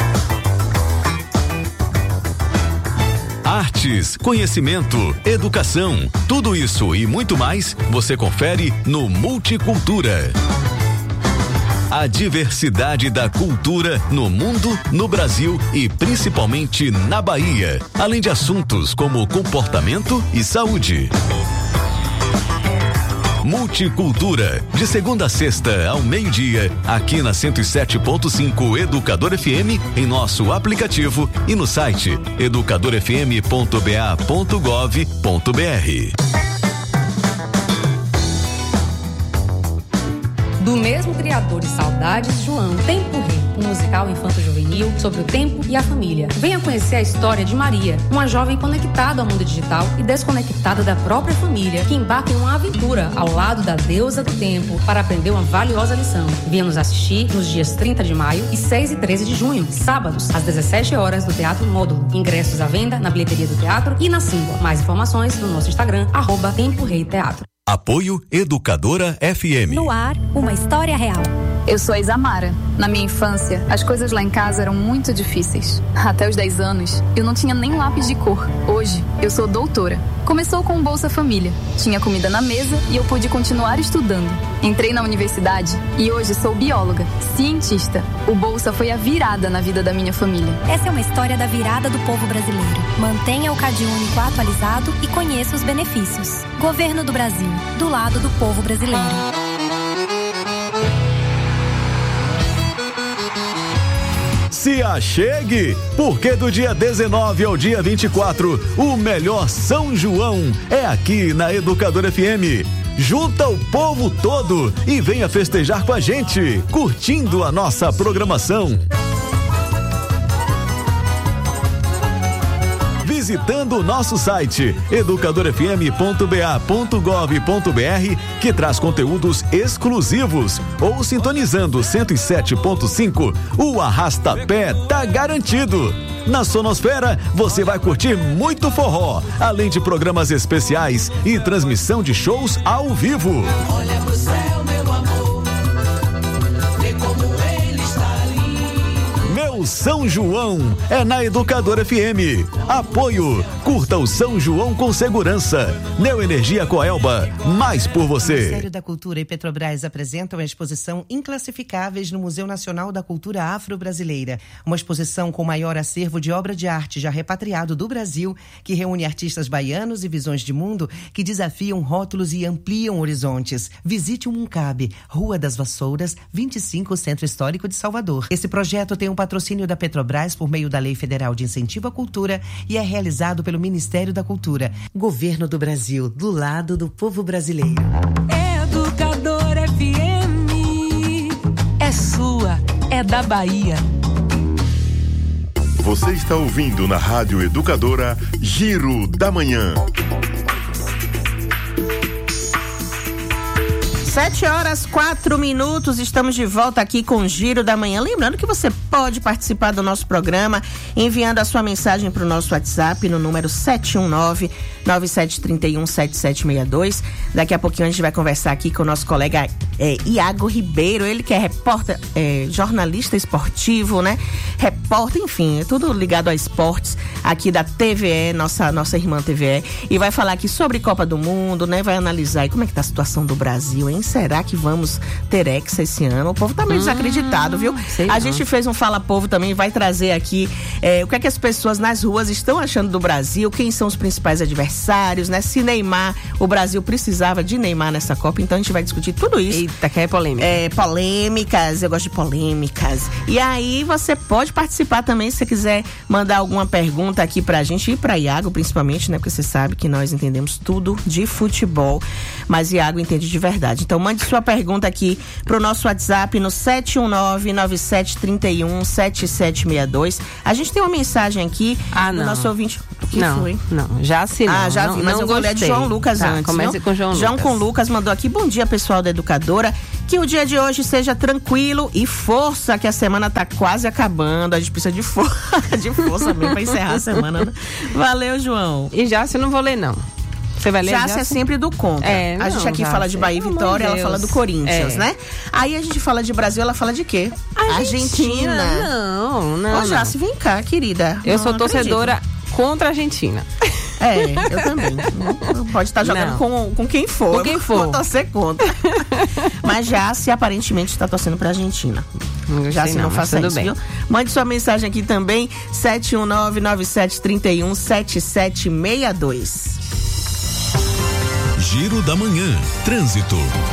Artes, conhecimento, educação, tudo isso e muito mais você confere no Multicultura. A diversidade da cultura no mundo, no Brasil e principalmente na Bahia, além de assuntos como comportamento e saúde. Multicultura, de segunda a sexta ao meio-dia, aqui na cento e sete ponto cinco Educador F M, em nosso aplicativo e no site educador f m ponto b a ponto gov ponto b r. Do mesmo criador de Saudades, João, Tempo Rei, um musical infanto-juvenil sobre o tempo e a família. Venha conhecer a história de Maria, uma jovem conectada ao mundo digital e desconectada da própria família, que embarca em uma aventura ao lado da deusa do tempo para aprender uma valiosa lição. Venha nos assistir nos dias trinta de maio e seis e treze de junho, sábados, às dezessete horas, no Teatro Módulo. Ingressos à venda na bilheteria do teatro e na Símbua. Mais informações no nosso Instagram, arroba Tempo Rei Teatro. Apoio Educadora F M. No ar, uma história real. Eu sou a Isamara. Na minha infância, as coisas lá em casa eram muito difíceis. Até os dez anos, eu não tinha nem lápis de cor. Hoje, eu sou doutora. Começou com o Bolsa Família. Tinha comida na mesa e eu pude continuar estudando. Entrei na universidade e hoje sou bióloga, cientista. O Bolsa foi a virada na vida da minha família. Essa é uma história da virada do povo brasileiro. Mantenha o CadÚnico atualizado e conheça os benefícios. Governo do Brasil, do lado do povo brasileiro. Se achegue, porque do dia dezenove ao dia vinte e quatro, o melhor São João é aqui na Educador F M. Junta o povo todo e venha festejar com a gente, curtindo a nossa programação. Visitando o nosso site educador f m ponto b a ponto gov ponto b r, que traz conteúdos exclusivos, ou sintonizando cento e sete ponto cinco, o arrasta-pé tá garantido. Na Sonosfera, você vai curtir muito forró, além de programas especiais e transmissão de shows ao vivo. Olha pro céu, meu amor, vê como ele está lindo. Meu São João é na Educador F M. Apoio, curta o São João com segurança. Neoenergia Coelba, mais por você. O Ministério da Cultura e Petrobras apresentam a exposição Inclassificáveis no Museu Nacional da Cultura Afro-Brasileira. Uma exposição com o maior acervo de obra de arte já repatriado do Brasil, que reúne artistas baianos e visões de mundo que desafiam rótulos e ampliam horizontes. Visite o Muncabe, Rua das Vassouras, vinte e cinco, Centro Histórico de Salvador. Esse projeto tem um patrocínio da Petrobras por meio da Lei Federal de Incentivo à Cultura e é realizado pelo Ministério da Cultura. Governo do Brasil, do lado do povo brasileiro. Educador F M é sua, é da Bahia. Você está ouvindo na Rádio Educadora Giro da Manhã. Sete horas, quatro minutos, estamos de volta aqui com o Giro da Manhã. Lembrando que você pode participar do nosso programa enviando a sua mensagem para o nosso WhatsApp no número sete um nove, nove sete três um, sete sete seis dois. Daqui a pouquinho a gente vai conversar aqui com o nosso colega é, Iago Ribeiro, ele que é repórter, é, jornalista esportivo, né? Repórter, enfim, é tudo ligado a esportes aqui da T V E, nossa, nossa irmã T V E, e vai falar aqui sobre Copa do Mundo, né? Vai analisar aí como é que tá a situação do Brasil, hein? Será que vamos ter Hexa esse ano? O povo tá meio hum, desacreditado, viu? A não. gente fez um Fala Povo também, vai trazer aqui é, o que é que as pessoas nas ruas estão achando do Brasil, quem são os principais adversários, né? Se Neymar, o Brasil precisava de Neymar nessa Copa, então a gente vai discutir tudo isso. Eita, que é polêmica. É, polêmicas, eu gosto de polêmicas. E aí você pode participar também, se você quiser mandar alguma pergunta aqui pra gente e pra Iago, principalmente, né? Porque você sabe que nós entendemos tudo de futebol, mas Iago entende de verdade. Então mande sua pergunta aqui pro nosso WhatsApp no sete um nove, nove sete três um, sete sete seis dois. A gente tem uma mensagem aqui ah, do não. nosso ouvinte. O que não, foi? Não, já sim. Ah, já não, vi, mas não eu vou ler de João Lucas tá, antes. Comece viu? com João João Lucas. com Lucas mandou aqui, bom dia pessoal da Educadora, que o dia de hoje seja tranquilo e força, que a semana tá quase acabando, a gente precisa de, for de força mesmo pra encerrar a semana, né? Valeu, João. E já, se eu não vou ler não. Você vai ler? Jácia é sempre do contra. É, a gente não, aqui Jácia, fala de Bahia e Vitória, ela fala do Corinthians, é. né? Aí a gente fala de Brasil, ela fala de quê? Argentina. Argentina. Não, não. Ô, Jácia, vem cá, querida. Eu não, sou não torcedora acredito. contra a Argentina. É, eu também. Pode estar jogando com, com quem for. Com quem for. Vou torcer contra. Mas Jácia aparentemente está torcendo pra Argentina. Já se não, não faça isso, bem. Viu? Mande sua mensagem aqui também, sete um nove, nove sete três um, sete sete seis dois. Giro da Manhã. Trânsito.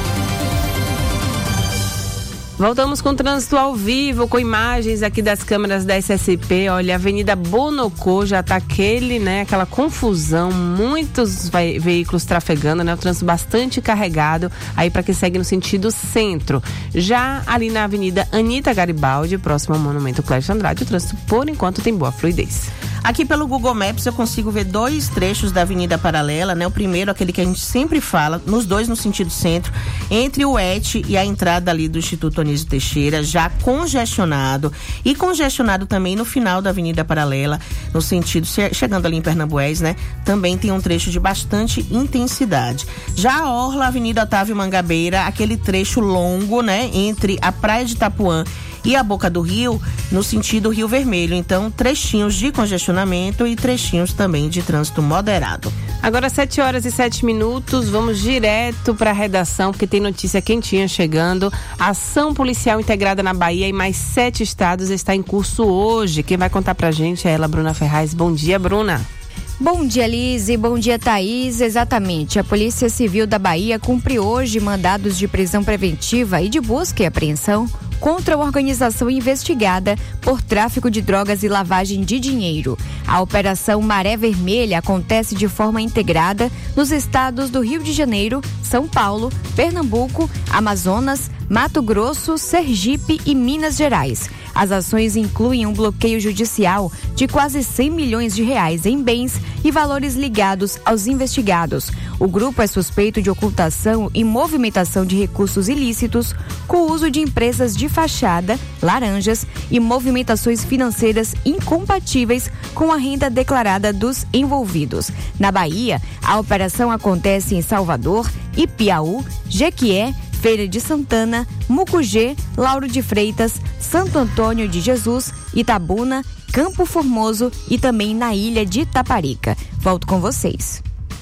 Voltamos com o trânsito ao vivo, com imagens aqui das câmeras da S S P. Olha, a Avenida Bonocô já tá aquele, né, aquela confusão, muitos ve- veículos trafegando, né, o trânsito bastante carregado, aí para quem segue no sentido centro. Já ali na Avenida Anita Garibaldi, próximo ao Monumento Clécio Andrade, o trânsito por enquanto tem boa fluidez. Aqui pelo Google Maps eu consigo ver dois trechos da Avenida Paralela, né? O primeiro, aquele que a gente sempre fala, nos dois no sentido centro, entre o E T e a entrada ali do Instituto Anísio Teixeira, já congestionado. E congestionado também no final da Avenida Paralela, no sentido, chegando ali em Pernambués, né? Também tem um trecho de bastante intensidade. Já a Orla, Avenida Otávio Mangabeira, aquele trecho longo, né? Entre a Praia de Itapuã e a Boca do Rio, no sentido Rio Vermelho. Então, trechinhos de congestionamento e trechinhos também de trânsito moderado. Agora, sete horas e sete minutos, vamos direto para a redação, porque tem notícia quentinha chegando. A ação policial integrada na Bahia e mais sete estados está em curso hoje. Quem vai contar pra gente é ela, Bruna Ferraz. Bom dia, Bruna. Bom dia, Liz, e bom dia, Thaís. Exatamente, a Polícia Civil da Bahia cumpre hoje mandados de prisão preventiva e de busca e apreensão contra a organização investigada por tráfico de drogas e lavagem de dinheiro. A Operação Maré Vermelha acontece de forma integrada nos estados do Rio de Janeiro, São Paulo, Pernambuco, Amazonas, Mato Grosso, Sergipe e Minas Gerais. As ações incluem um bloqueio judicial de quase cem milhões de reais em bens e valores ligados aos investigados. O grupo é suspeito de ocultação e movimentação de recursos ilícitos com o uso de empresas de fachada, laranjas e movimentações financeiras incompatíveis com a renda declarada dos envolvidos. Na Bahia, a operação acontece em Salvador, Ipiaú, Jequié, Feira de Santana, Mucugê, Lauro de Freitas, Santo Antônio de Jesus, Itabuna, Campo Formoso e também na ilha de Itaparica. Volto com vocês.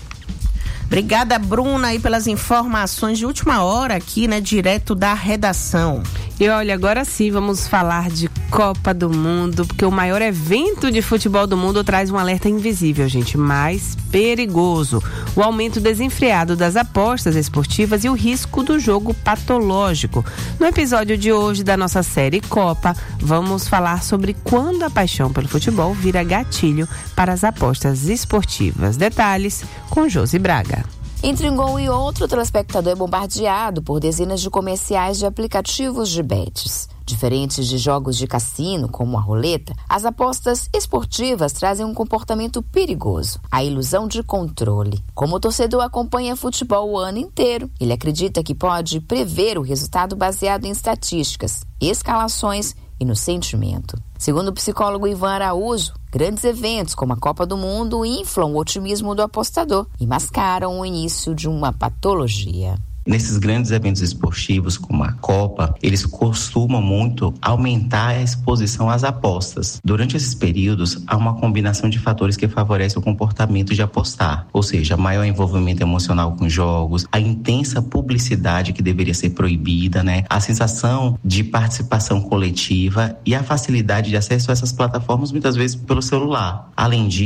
Obrigada, Bruna, aí pelas informações de última hora aqui, né, direto da redação. E olha, agora sim vamos falar de Copa do Mundo, porque o maior evento de futebol do mundo traz um alerta invisível, gente, mais perigoso. O aumento desenfreado das apostas esportivas e o risco do jogo patológico. No episódio de hoje da nossa série Copa, vamos falar sobre quando a paixão pelo futebol vira gatilho para as apostas esportivas. Detalhes com Josi Braga. Entre um gol e outro, o telespectador é bombardeado por dezenas de comerciais de aplicativos de bets. Diferentes de jogos de cassino, como a roleta, as apostas esportivas trazem um comportamento perigoso, a ilusão de controle. Como o torcedor acompanha futebol o ano inteiro, ele acredita que pode prever o resultado baseado em estatísticas, escalações e no sentimento. Segundo o psicólogo Ivan Araújo, grandes eventos como a Copa do Mundo inflam o otimismo do apostador e mascaram o início de uma patologia. Nesses grandes eventos esportivos, como a Copa, eles costumam muito aumentar a exposição às apostas. Durante esses períodos, há uma combinação de fatores que favorece o comportamento de apostar, ou seja, maior envolvimento emocional com jogos, a intensa publicidade que deveria ser proibida, né? A sensação de participação coletiva e a facilidade de acesso a essas plataformas, muitas vezes pelo celular. Além disso,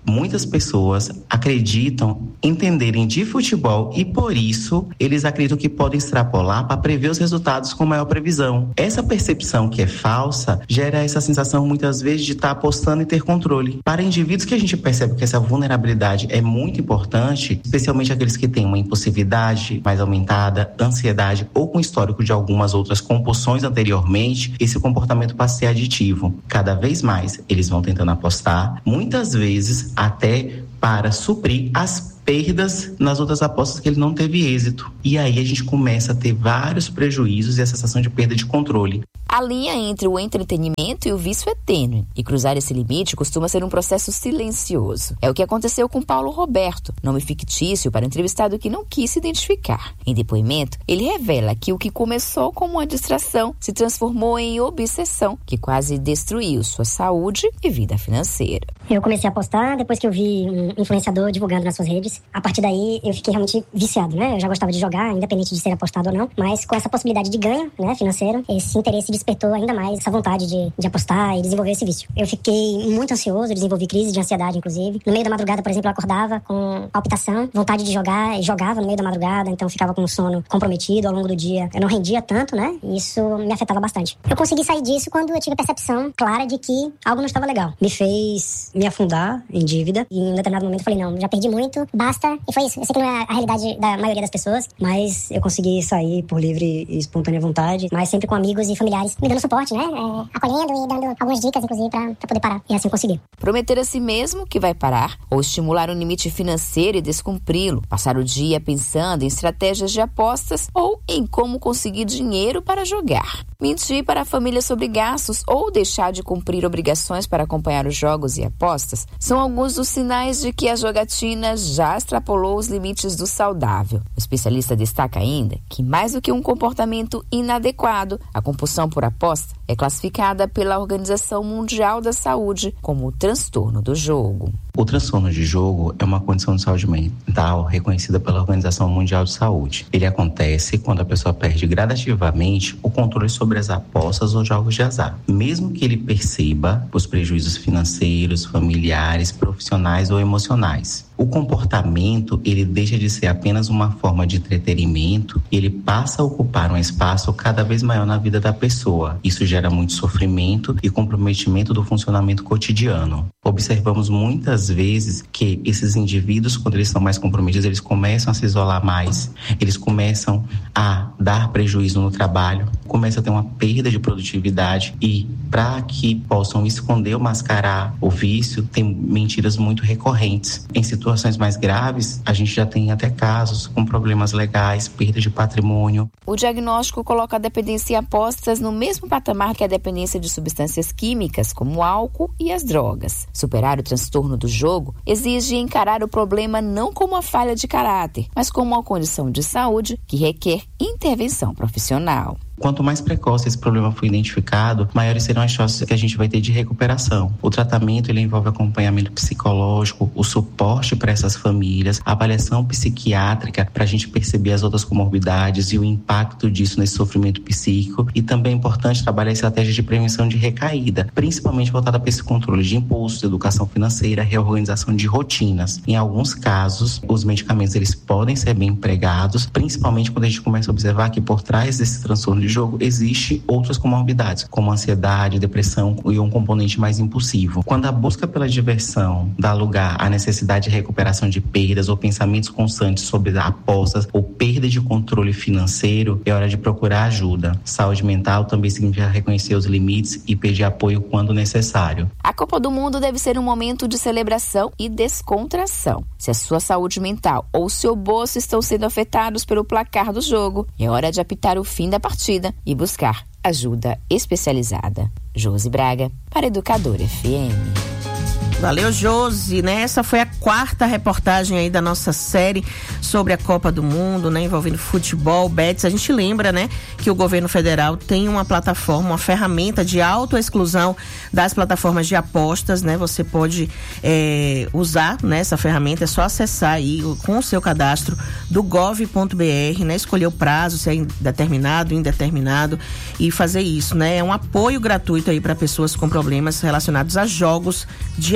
Muitas pessoas acreditam entenderem de futebol e, por isso, eles acreditam que podem extrapolar para prever os resultados com maior previsão. Essa percepção que é falsa gera essa sensação, muitas vezes, de estar apostando e ter controle. Para indivíduos que a gente percebe que essa vulnerabilidade é muito importante, especialmente aqueles que têm uma impulsividade mais aumentada, ansiedade ou com histórico de algumas outras compulsões anteriormente, esse comportamento passa a ser aditivo. Cada vez mais, eles vão tentando apostar, muitas vezes até para suprir as perdas nas outras apostas que ele não teve êxito. E aí a gente começa a ter vários prejuízos e a sensação de perda de controle. A linha entre o entretenimento e o vício é tênue, e cruzar esse limite costuma ser um processo silencioso. É o que aconteceu com Paulo Roberto, nome fictício para um entrevistado que não quis se identificar. Em depoimento, ele revela que o que começou como uma distração se transformou em obsessão, que quase destruiu sua saúde e vida financeira. Eu comecei a apostar depois que eu vi um influenciador divulgando nas suas redes. A partir daí, eu fiquei realmente viciado, né? Eu já gostava de jogar, independente de ser apostado ou não, mas com essa possibilidade de ganho, né, financeiro, esse interesse despertou ainda mais essa vontade de, de apostar e desenvolver esse vício. Eu fiquei muito ansioso, desenvolvi crise de ansiedade, inclusive. No meio da madrugada, por exemplo, eu acordava com palpitação, vontade de jogar, e jogava no meio da madrugada, então ficava com o sono comprometido ao longo do dia. Eu não rendia tanto, né? E isso me afetava bastante. Eu consegui sair disso quando eu tive a percepção clara de que algo não estava legal. Me fez me afundar em dívida e em um determinado momento eu falei, não, já perdi muito, basta. E foi isso. Eu sei que não é a realidade da maioria das pessoas, mas eu consegui sair por livre e espontânea vontade, mas sempre com amigos e familiares me dando suporte, né? É, acolhendo e dando algumas dicas, inclusive, pra, pra poder parar. E assim eu consegui. Prometer a si mesmo que vai parar, ou estimular um limite financeiro e descumpri-lo. Passar o dia pensando em estratégias de apostas ou em como conseguir dinheiro para jogar. Mentir para a família sobre gastos ou deixar de cumprir obrigações para acompanhar os jogos e apostas são alguns dos sinais de que a jogatina já extrapolou os limites do saudável. O especialista destaca ainda que, mais do que um comportamento inadequado, a compulsão por aposta é classificada pela Organização Mundial da Saúde como transtorno do jogo. O transtorno de jogo é uma condição de saúde mental reconhecida pela Organização Mundial de Saúde. Ele acontece quando a pessoa perde gradativamente o controle sobre as apostas ou jogos de azar, mesmo que ele perceba os prejuízos financeiros, familiares, profissionais ou emocionais. O comportamento, ele deixa de ser apenas uma forma de entretenimento e ele passa a ocupar um espaço cada vez maior na vida da pessoa. Isso gera muito sofrimento e comprometimento do funcionamento cotidiano. Observamos muitas vezes que esses indivíduos, quando eles são mais comprometidos, eles começam a se isolar mais, eles começam a dar prejuízo no trabalho, começa a ter uma perda de produtividade e, para que possam esconder ou mascarar o vício, tem mentiras muito recorrentes. Em situações mais graves, a gente já tem até casos com problemas legais, perda de patrimônio. O diagnóstico coloca a dependência em apostas no mesmo patamar que a dependência de substâncias químicas, como o álcool e as drogas. Superar o transtorno do jogo exige encarar o problema não como uma falha de caráter, mas como uma condição de saúde que requer intervenção profissional. Quanto mais precoce esse problema for identificado, maiores serão as chances que a gente vai ter de recuperação. O tratamento, ele envolve acompanhamento psicológico, o suporte para essas famílias, a avaliação psiquiátrica para a gente perceber as outras comorbidades e o impacto disso nesse sofrimento psíquico. E também é importante trabalhar estratégias de prevenção de recaída, principalmente voltada para esse controle de impulsos, educação financeira, reorganização de rotinas. Em alguns casos, os medicamentos eles podem ser bem empregados, principalmente quando a gente começa a observar que por trás desse transtorno de jogo existe outras comorbidades, como ansiedade, depressão e um componente mais impulsivo. Quando a busca pela diversão dá lugar à necessidade de recuperação de perdas ou pensamentos constantes sobre apostas ou perda de controle financeiro, é hora de procurar ajuda. Saúde mental também significa reconhecer os limites e pedir apoio quando necessário. A Copa do Mundo deve ser um momento de celebração e descontração. Se a sua saúde mental ou seu bolso estão sendo afetados pelo placar do jogo, é hora de apitar o fim da partida e buscar ajuda especializada. Josi Braga, para Educadora F M. Valeu, Josi, né? Essa foi a quarta reportagem aí da nossa série sobre a Copa do Mundo, né? Envolvendo futebol, bets. A gente lembra, né? Que o governo federal tem uma plataforma, uma ferramenta de autoexclusão das plataformas de apostas, né? Você pode é, usar, né, essa ferramenta, é só acessar aí com o seu cadastro do gov ponto br, né? Escolher o prazo, se é determinado, indeterminado e fazer isso, né? É um apoio gratuito aí para pessoas com problemas relacionados a jogos de apostas.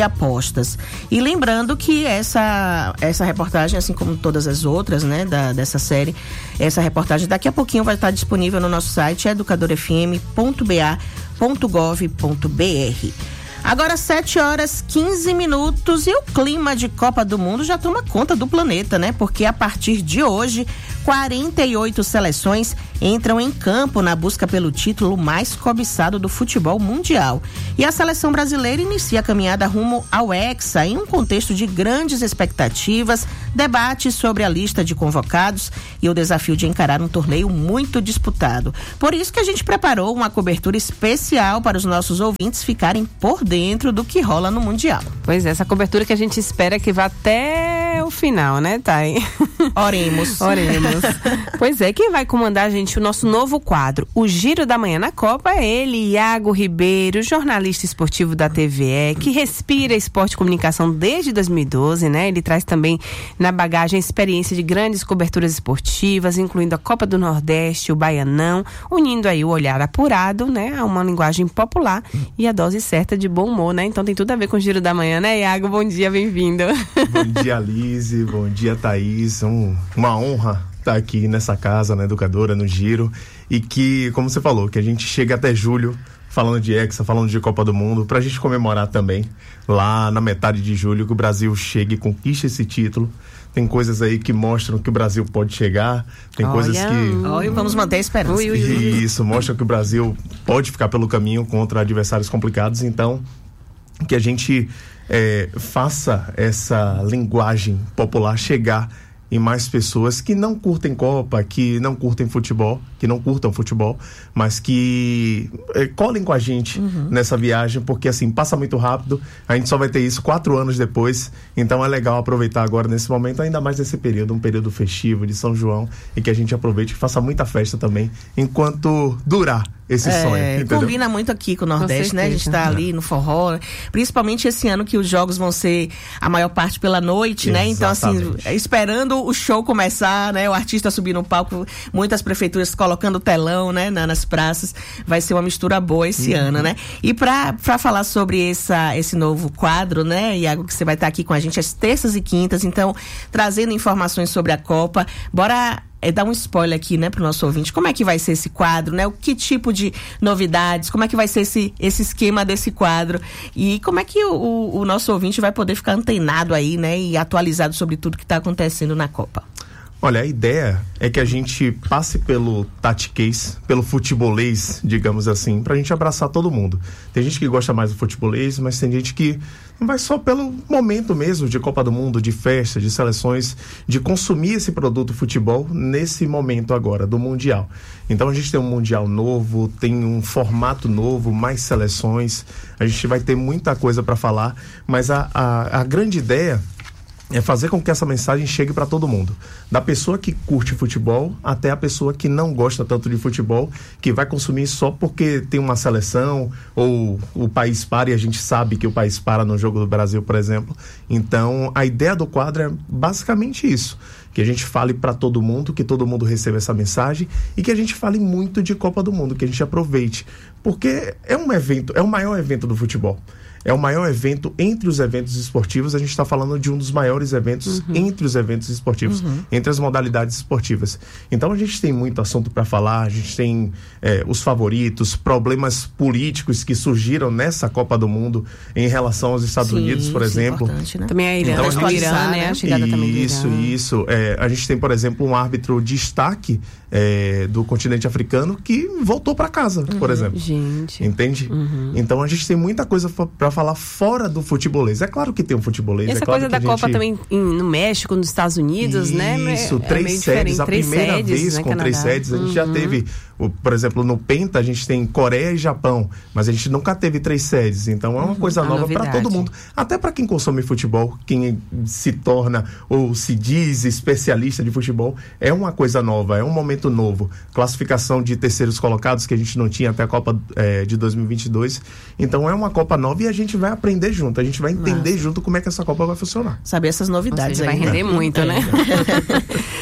apostas. E lembrando que essa, essa reportagem, assim como todas as outras, né, da, dessa série, essa reportagem daqui a pouquinho vai estar disponível no nosso site educador f m ponto b a ponto gov ponto b r. Agora sete horas quinze minutos e o clima de Copa do Mundo já toma conta do planeta, né? Porque a partir de hoje, quarenta e oito seleções entram em campo na busca pelo título mais cobiçado do futebol mundial. E a seleção brasileira inicia a caminhada rumo ao Hexa em um contexto de grandes expectativas, debates sobre a lista de convocados e o desafio de encarar um torneio muito disputado. Por isso que a gente preparou uma cobertura especial para os nossos ouvintes ficarem por dentro do que rola no Mundial. Pois é, essa cobertura que a gente espera que vá até o final, né, Thay? Oremos. Oremos. Pois é, quem vai comandar a gente o nosso novo quadro, o Giro da Manhã na Copa, é ele, Iago Ribeiro, jornalista esportivo da T V E, que respira esporte e comunicação desde dois mil e doze, né? Ele traz também na bagagem a experiência de grandes coberturas esportivas, incluindo a Copa do Nordeste, o Baianão, unindo aí o olhar apurado, né, a uma linguagem popular e a dose certa de bom humor, né? Então tem tudo a ver com o Giro da Manhã, né, Iago? Bom dia, bem-vindo. Bom dia, Lise, bom dia, Thaís. Um, uma honra estar aqui nessa casa, na Educadora, no Giro, e que, como você falou, que a gente chega até julho falando de Hexa, falando de Copa do Mundo, pra gente comemorar também, lá na metade de julho, que o Brasil chegue e conquiste esse título. Tem coisas aí que mostram que o Brasil pode chegar, tem Olha, coisas que... Olha, vamos manter a esperança. Ui, ui, ui. Isso, mostra que o Brasil pode ficar pelo caminho contra adversários complicados, então que a gente é, faça essa linguagem popular chegar em mais pessoas que não curtem Copa, que não curtem futebol, que não curtam futebol, mas que é, colhem com a gente uhum. nessa viagem, porque assim, passa muito rápido, a gente só vai ter isso quatro anos depois, então é legal aproveitar agora nesse momento, ainda mais nesse período, um período festivo de São João, e que a gente aproveite e faça muita festa também, enquanto durar esse é, sonho, entendeu? Combina muito aqui com o Nordeste, com né? A gente tá ali no forró, principalmente esse ano que os jogos vão ser a maior parte pela noite, né? Então, assim, esperando o show começar, né? O artista subir no palco, muitas prefeituras colocando telão, né? Na, nas praças, vai ser uma mistura boa esse uhum. ano, né? E pra, pra falar sobre essa, esse novo quadro, né, Iago, que você vai estar aqui com a gente às terças e quintas, então, trazendo informações sobre a Copa, bora... É dar um spoiler aqui, né, pro nosso ouvinte. Como é que vai ser esse quadro, né? O que tipo de novidades, como é que vai ser esse, esse esquema desse quadro e como é que o, o, o nosso ouvinte vai poder ficar antenado aí, né, e atualizado sobre tudo que está acontecendo na Copa. Olha, a ideia é que a gente passe pelo tatiquês, pelo futebolês, digamos assim, pra gente abraçar todo mundo. Tem gente que gosta mais do futebolês, mas tem gente que vai só pelo momento mesmo de Copa do Mundo, de festa, de seleções, de consumir esse produto futebol nesse momento agora, do Mundial. Então a gente tem um Mundial novo, tem um formato novo, mais seleções, a gente vai ter muita coisa para falar, mas a, a, a grande ideia é fazer com que essa mensagem chegue para todo mundo. Da pessoa que curte futebol até a pessoa que não gosta tanto de futebol, que vai consumir só porque tem uma seleção ou o país para, e a gente sabe que o país para no jogo do Brasil, por exemplo. Então, a ideia do quadro é basicamente isso. Que a gente fale para todo mundo, que todo mundo receba essa mensagem e que a gente fale muito de Copa do Mundo, que a gente aproveite. Porque é um evento, é o maior evento do futebol. É o maior evento entre os eventos esportivos. A gente está falando de um dos maiores eventos uhum. entre os eventos esportivos, uhum. entre as modalidades esportivas. Então a gente tem muito assunto para falar, a gente tem é, os favoritos, problemas políticos que surgiram nessa Copa do Mundo em relação aos Estados Sim, Unidos, por exemplo. Né? Também a Irã, então, a gente, Irã, né? A chegada isso, também do Irã. Isso, isso. É, a gente tem, por exemplo, um árbitro de destaque é, do continente africano que voltou para casa, uhum. por exemplo. Gente. Entende? Uhum. Então a gente tem muita coisa para falar fora do futebolês. É claro que tem um futebolês. Essa é claro coisa que da a gente... Copa também em, no México, nos Estados Unidos, Isso, né? Isso, três é sedes. A três primeira sedes, vez né, com Canadá. três sedes. A gente uhum. já teve, o, por exemplo, no Penta a gente tem Coreia e Japão, mas a gente nunca teve três sedes. Então é uma uhum. coisa nova para todo mundo. Até para quem consome futebol, quem se torna ou se diz especialista de futebol, é uma coisa nova, é um momento novo. Classificação de terceiros colocados que a gente não tinha até a Copa é, de dois mil e vinte e dois. Então é uma Copa nova e a gente vai aprender junto. A gente vai entender Nossa. junto como é que essa Copa vai funcionar. Saber essas novidades aí. Vai né? render muito, é. né?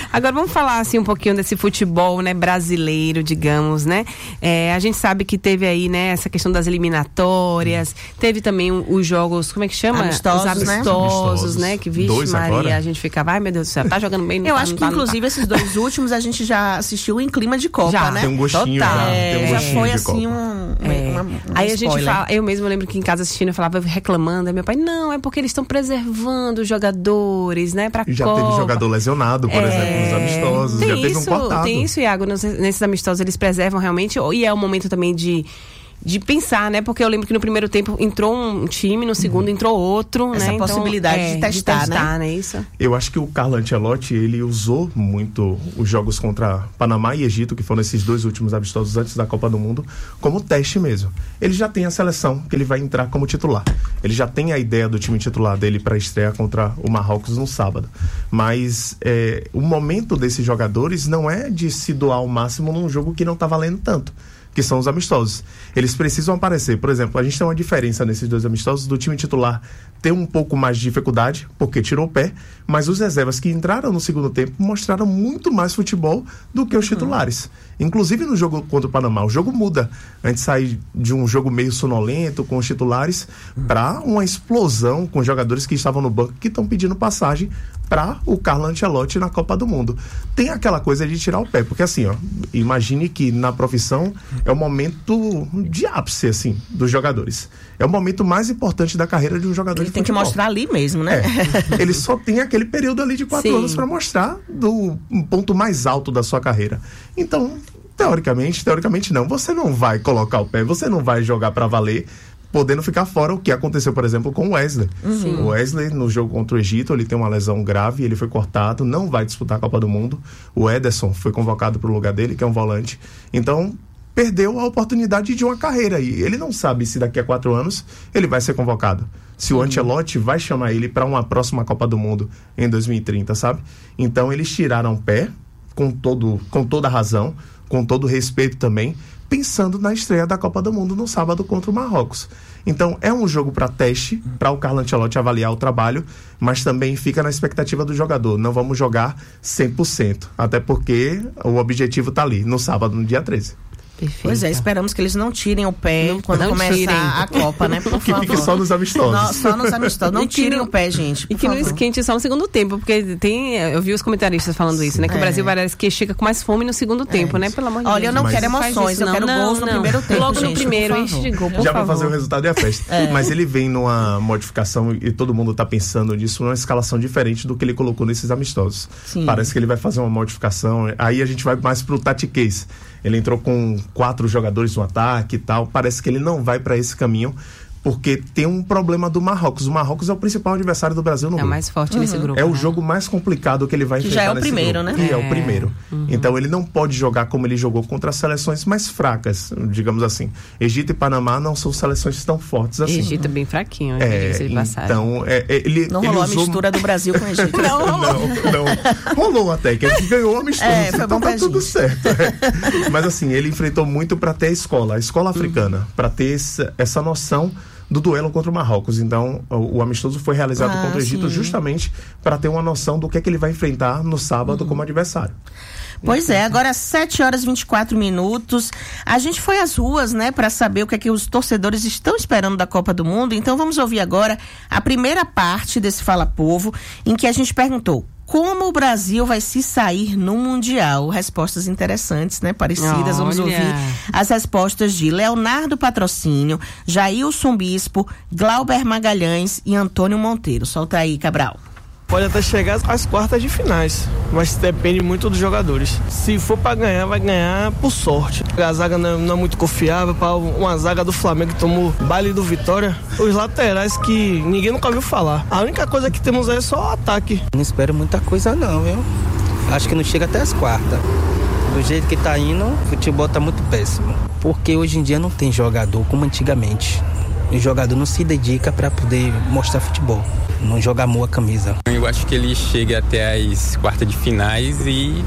Agora vamos falar assim um pouquinho desse futebol, né, brasileiro, digamos, né? É, a gente sabe que teve aí, né, essa questão das eliminatórias, teve também os jogos, como é que chama? Amistosos, os amistosos, né? né? Que, vixe, Dois Maria, agora? A gente ficava, ai meu Deus do céu, tá jogando bem, não Eu tá, acho não que, tá, inclusive, não tá. esses dois últimos a gente já assistiu em clima de Copa, Já. né? Tem um gostinho Total. já, É, tem um já gostinho foi de assim Copa. um, É. uma, um Aí a gente spoiler. fala, eu mesmo lembro que em casa assistindo eu falava reclamando, aí meu pai, não, é porque eles estão preservando os jogadores, né, pra Já Copa. teve jogador lesionado, por É, exemplo, nos amistosos. Tem Já teve um isso, cortado. Tem isso, Iago, nos- nesses amistosos eles preservam realmente, e é um momento também de de pensar, né? Porque eu lembro que no primeiro tempo entrou um time, no segundo entrou outro, Essa né? possibilidade então, de testar, de testar, né? né? Isso. Eu acho que o Carlo Ancelotti, ele usou muito os jogos contra Panamá e Egito, que foram esses dois últimos amistosos antes da Copa do Mundo, como teste mesmo. Ele já tem a seleção que ele vai entrar como titular. Ele já tem a ideia do time titular dele para estrear contra o Marrocos no sábado. Mas é, o momento desses jogadores não é de se doar ao máximo num jogo que não está valendo tanto, que são os amistosos. Eles precisam aparecer. Por exemplo, a gente tem uma diferença nesses dois amistosos do time titular ter um pouco mais de dificuldade, porque tirou o pé, mas os reservas que entraram no segundo tempo mostraram muito mais futebol do que os titulares. Inclusive no jogo contra o Panamá, o jogo muda. A gente sai de um jogo meio sonolento com os titulares para uma explosão com jogadores que estavam no banco que estão pedindo passagem para o Carlo Ancelotti na Copa do Mundo. Tem aquela coisa de tirar o pé, porque assim, ó, imagine que na profissão é o momento de ápice, assim, dos jogadores. É o momento mais importante da carreira de um jogador Ele de tem que futebol. mostrar ali mesmo, né? É. Ele só tem aquele período ali de quatro Sim. anos para mostrar do um ponto mais alto da sua carreira. Então, teoricamente, teoricamente não, você não vai colocar o pé, você não vai jogar para valer, podendo ficar fora, o que aconteceu, por exemplo, com o Wesley. Uhum. O Wesley, no jogo contra o Egito, ele tem uma lesão grave, ele foi cortado, não vai disputar a Copa do Mundo. O Ederson foi convocado para o lugar dele, que é um volante. Então, perdeu a oportunidade de uma carreira. E ele não sabe se daqui a quatro anos ele vai ser convocado. Se o Ancelotti vai chamar ele para uma próxima Copa do Mundo em dois mil e trinta, sabe? Então, eles tiraram o pé, com, todo, com toda a razão, com todo o respeito também, pensando na estreia da Copa do Mundo no sábado contra o Marrocos. Então, é um jogo para teste, para o Carlo Ancelotti avaliar o trabalho, mas também fica na expectativa do jogador. Não vamos jogar cem por cento, até porque o objetivo está ali, no sábado, no dia treze. Perfeito. Pois é, esperamos que eles não tirem o pé Não- quando não começar tirem. a Copa, né? Por Que favor. fique só nos amistosos. Não, só nos amistosos. Não E que tirem não- o pé, gente. E por que não favor. esquente só no segundo tempo, porque tem, eu vi os comentaristas falando isso, né? Que É. o Brasil parece que chega com mais fome no segundo tempo, né? Pelo amor de Olha, Deus. eu não Mas- quero Faz emoções, isso, eu não. quero Não, gols no não. primeiro tempo, Logo gente, no primeiro, por enche favor. de gol, por Já favor. vai fazer o resultado e a festa. É. Mas ele vem numa modificação, e todo mundo tá pensando nisso, numa escalação diferente do que ele colocou nesses amistosos. Sim. Parece que ele vai fazer uma modificação. Aí a gente vai mais pro tactiquez. Ele entrou com quatro jogadores no ataque e tal. Parece que ele não vai para esse caminho, porque tem um problema do Marrocos. O Marrocos é o principal adversário do Brasil no É o grupo. mais forte nesse grupo. É o né? jogo mais complicado que ele vai Que enfrentar já é o nesse primeiro, grupo. né? E é. o É. primeiro. Uhum. Então ele não pode jogar como ele jogou contra as seleções mais fracas, digamos assim. Egito e Panamá não são seleções tão fortes assim. Egito é bem fraquinho, né? É, diga-se de passagem. então é, é, ele Não ele rolou a usou- mistura do Brasil com o Egito. não, não, não. Rolou até, que a gente ganhou a mistura. É, foi bom então tá pra tudo gente. certo. é. Mas assim, ele enfrentou muito para ter a escola, a escola africana, Uhum. para ter essa, essa noção do duelo contra o Marrocos. Então, o, o amistoso foi realizado Ah, contra o Egito sim. justamente para ter uma noção do que é que ele vai enfrentar no sábado Uhum. como adversário. Pois é, agora sete horas e vinte e quatro minutos. A gente foi às ruas, né, para saber o que é que os torcedores estão esperando da Copa do Mundo. Então vamos ouvir agora a primeira parte desse Fala Povo, em que a gente perguntou: como o Brasil vai se sair no Mundial? Respostas interessantes, né? Parecidas. Vamos Olha. ouvir as respostas de Leonardo Patrocínio, Jailson Bispo, Glauber Magalhães e Antônio Monteiro. Solta aí, Cabral. Pode até chegar às quartas de finais, mas depende muito dos jogadores. Se for pra ganhar, vai ganhar por sorte. A zaga não é, não é muito confiável, para uma zaga do Flamengo que tomou baile do Vitória. Os laterais que ninguém nunca ouviu falar. A única coisa que temos aí é só o ataque. Não espero muita coisa não, viu? Acho que não chega até as quartas. Do jeito que tá indo, o futebol tá muito péssimo. Porque hoje em dia não tem jogador como antigamente. O jogador não se dedica para poder mostrar futebol. Não joga amor a camisa. Eu acho que ele chega até as quartas de finais e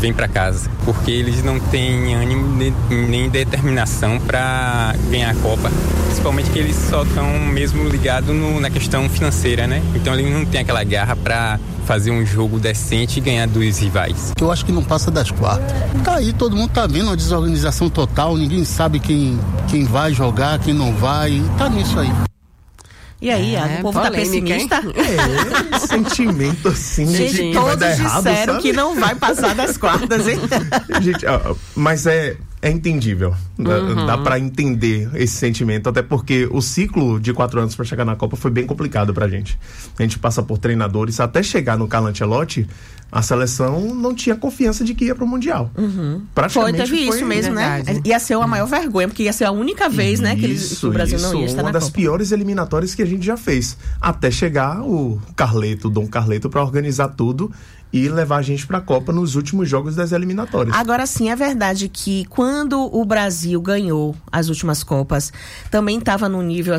vêm para casa, porque eles não têm ânimo nem determinação para ganhar a Copa, principalmente que eles só estão mesmo ligados no, na questão financeira, né? Então eles não têm aquela garra para fazer um jogo decente e ganhar dos rivais. Eu acho que não passa das quartas. Tá aí, todo mundo tá vendo uma desorganização total, ninguém sabe quem, quem vai jogar, quem não vai, tá nisso aí. E aí, é, o povo polêmica, tá pessimista? É, sentimento assim. Gente, de todos vai disseram errado, que não vai passar das quartas, hein? Gente, ó, mas é, é entendível. Uhum. Dá, dá pra entender esse sentimento, até porque o ciclo de quatro anos pra chegar na Copa foi bem complicado pra gente. A gente passa por treinadores, até chegar no Carlo Ancelotti, a seleção não tinha confiança de que ia pro Mundial. Uhum. Praticamente foi, teve foi isso mesmo, verdade. Né? Ia ser a maior vergonha, porque ia ser a única vez, isso, né, que, eles, que o Brasil isso, não ia estar na Copa. Uma das piores eliminatórias que a gente já fez. Até chegar o Carleto, Dom Carleto, pra organizar tudo e levar a gente para a Copa nos últimos jogos das eliminatórias. Agora sim, é verdade que quando o Brasil ganhou as últimas Copas, também estava num nível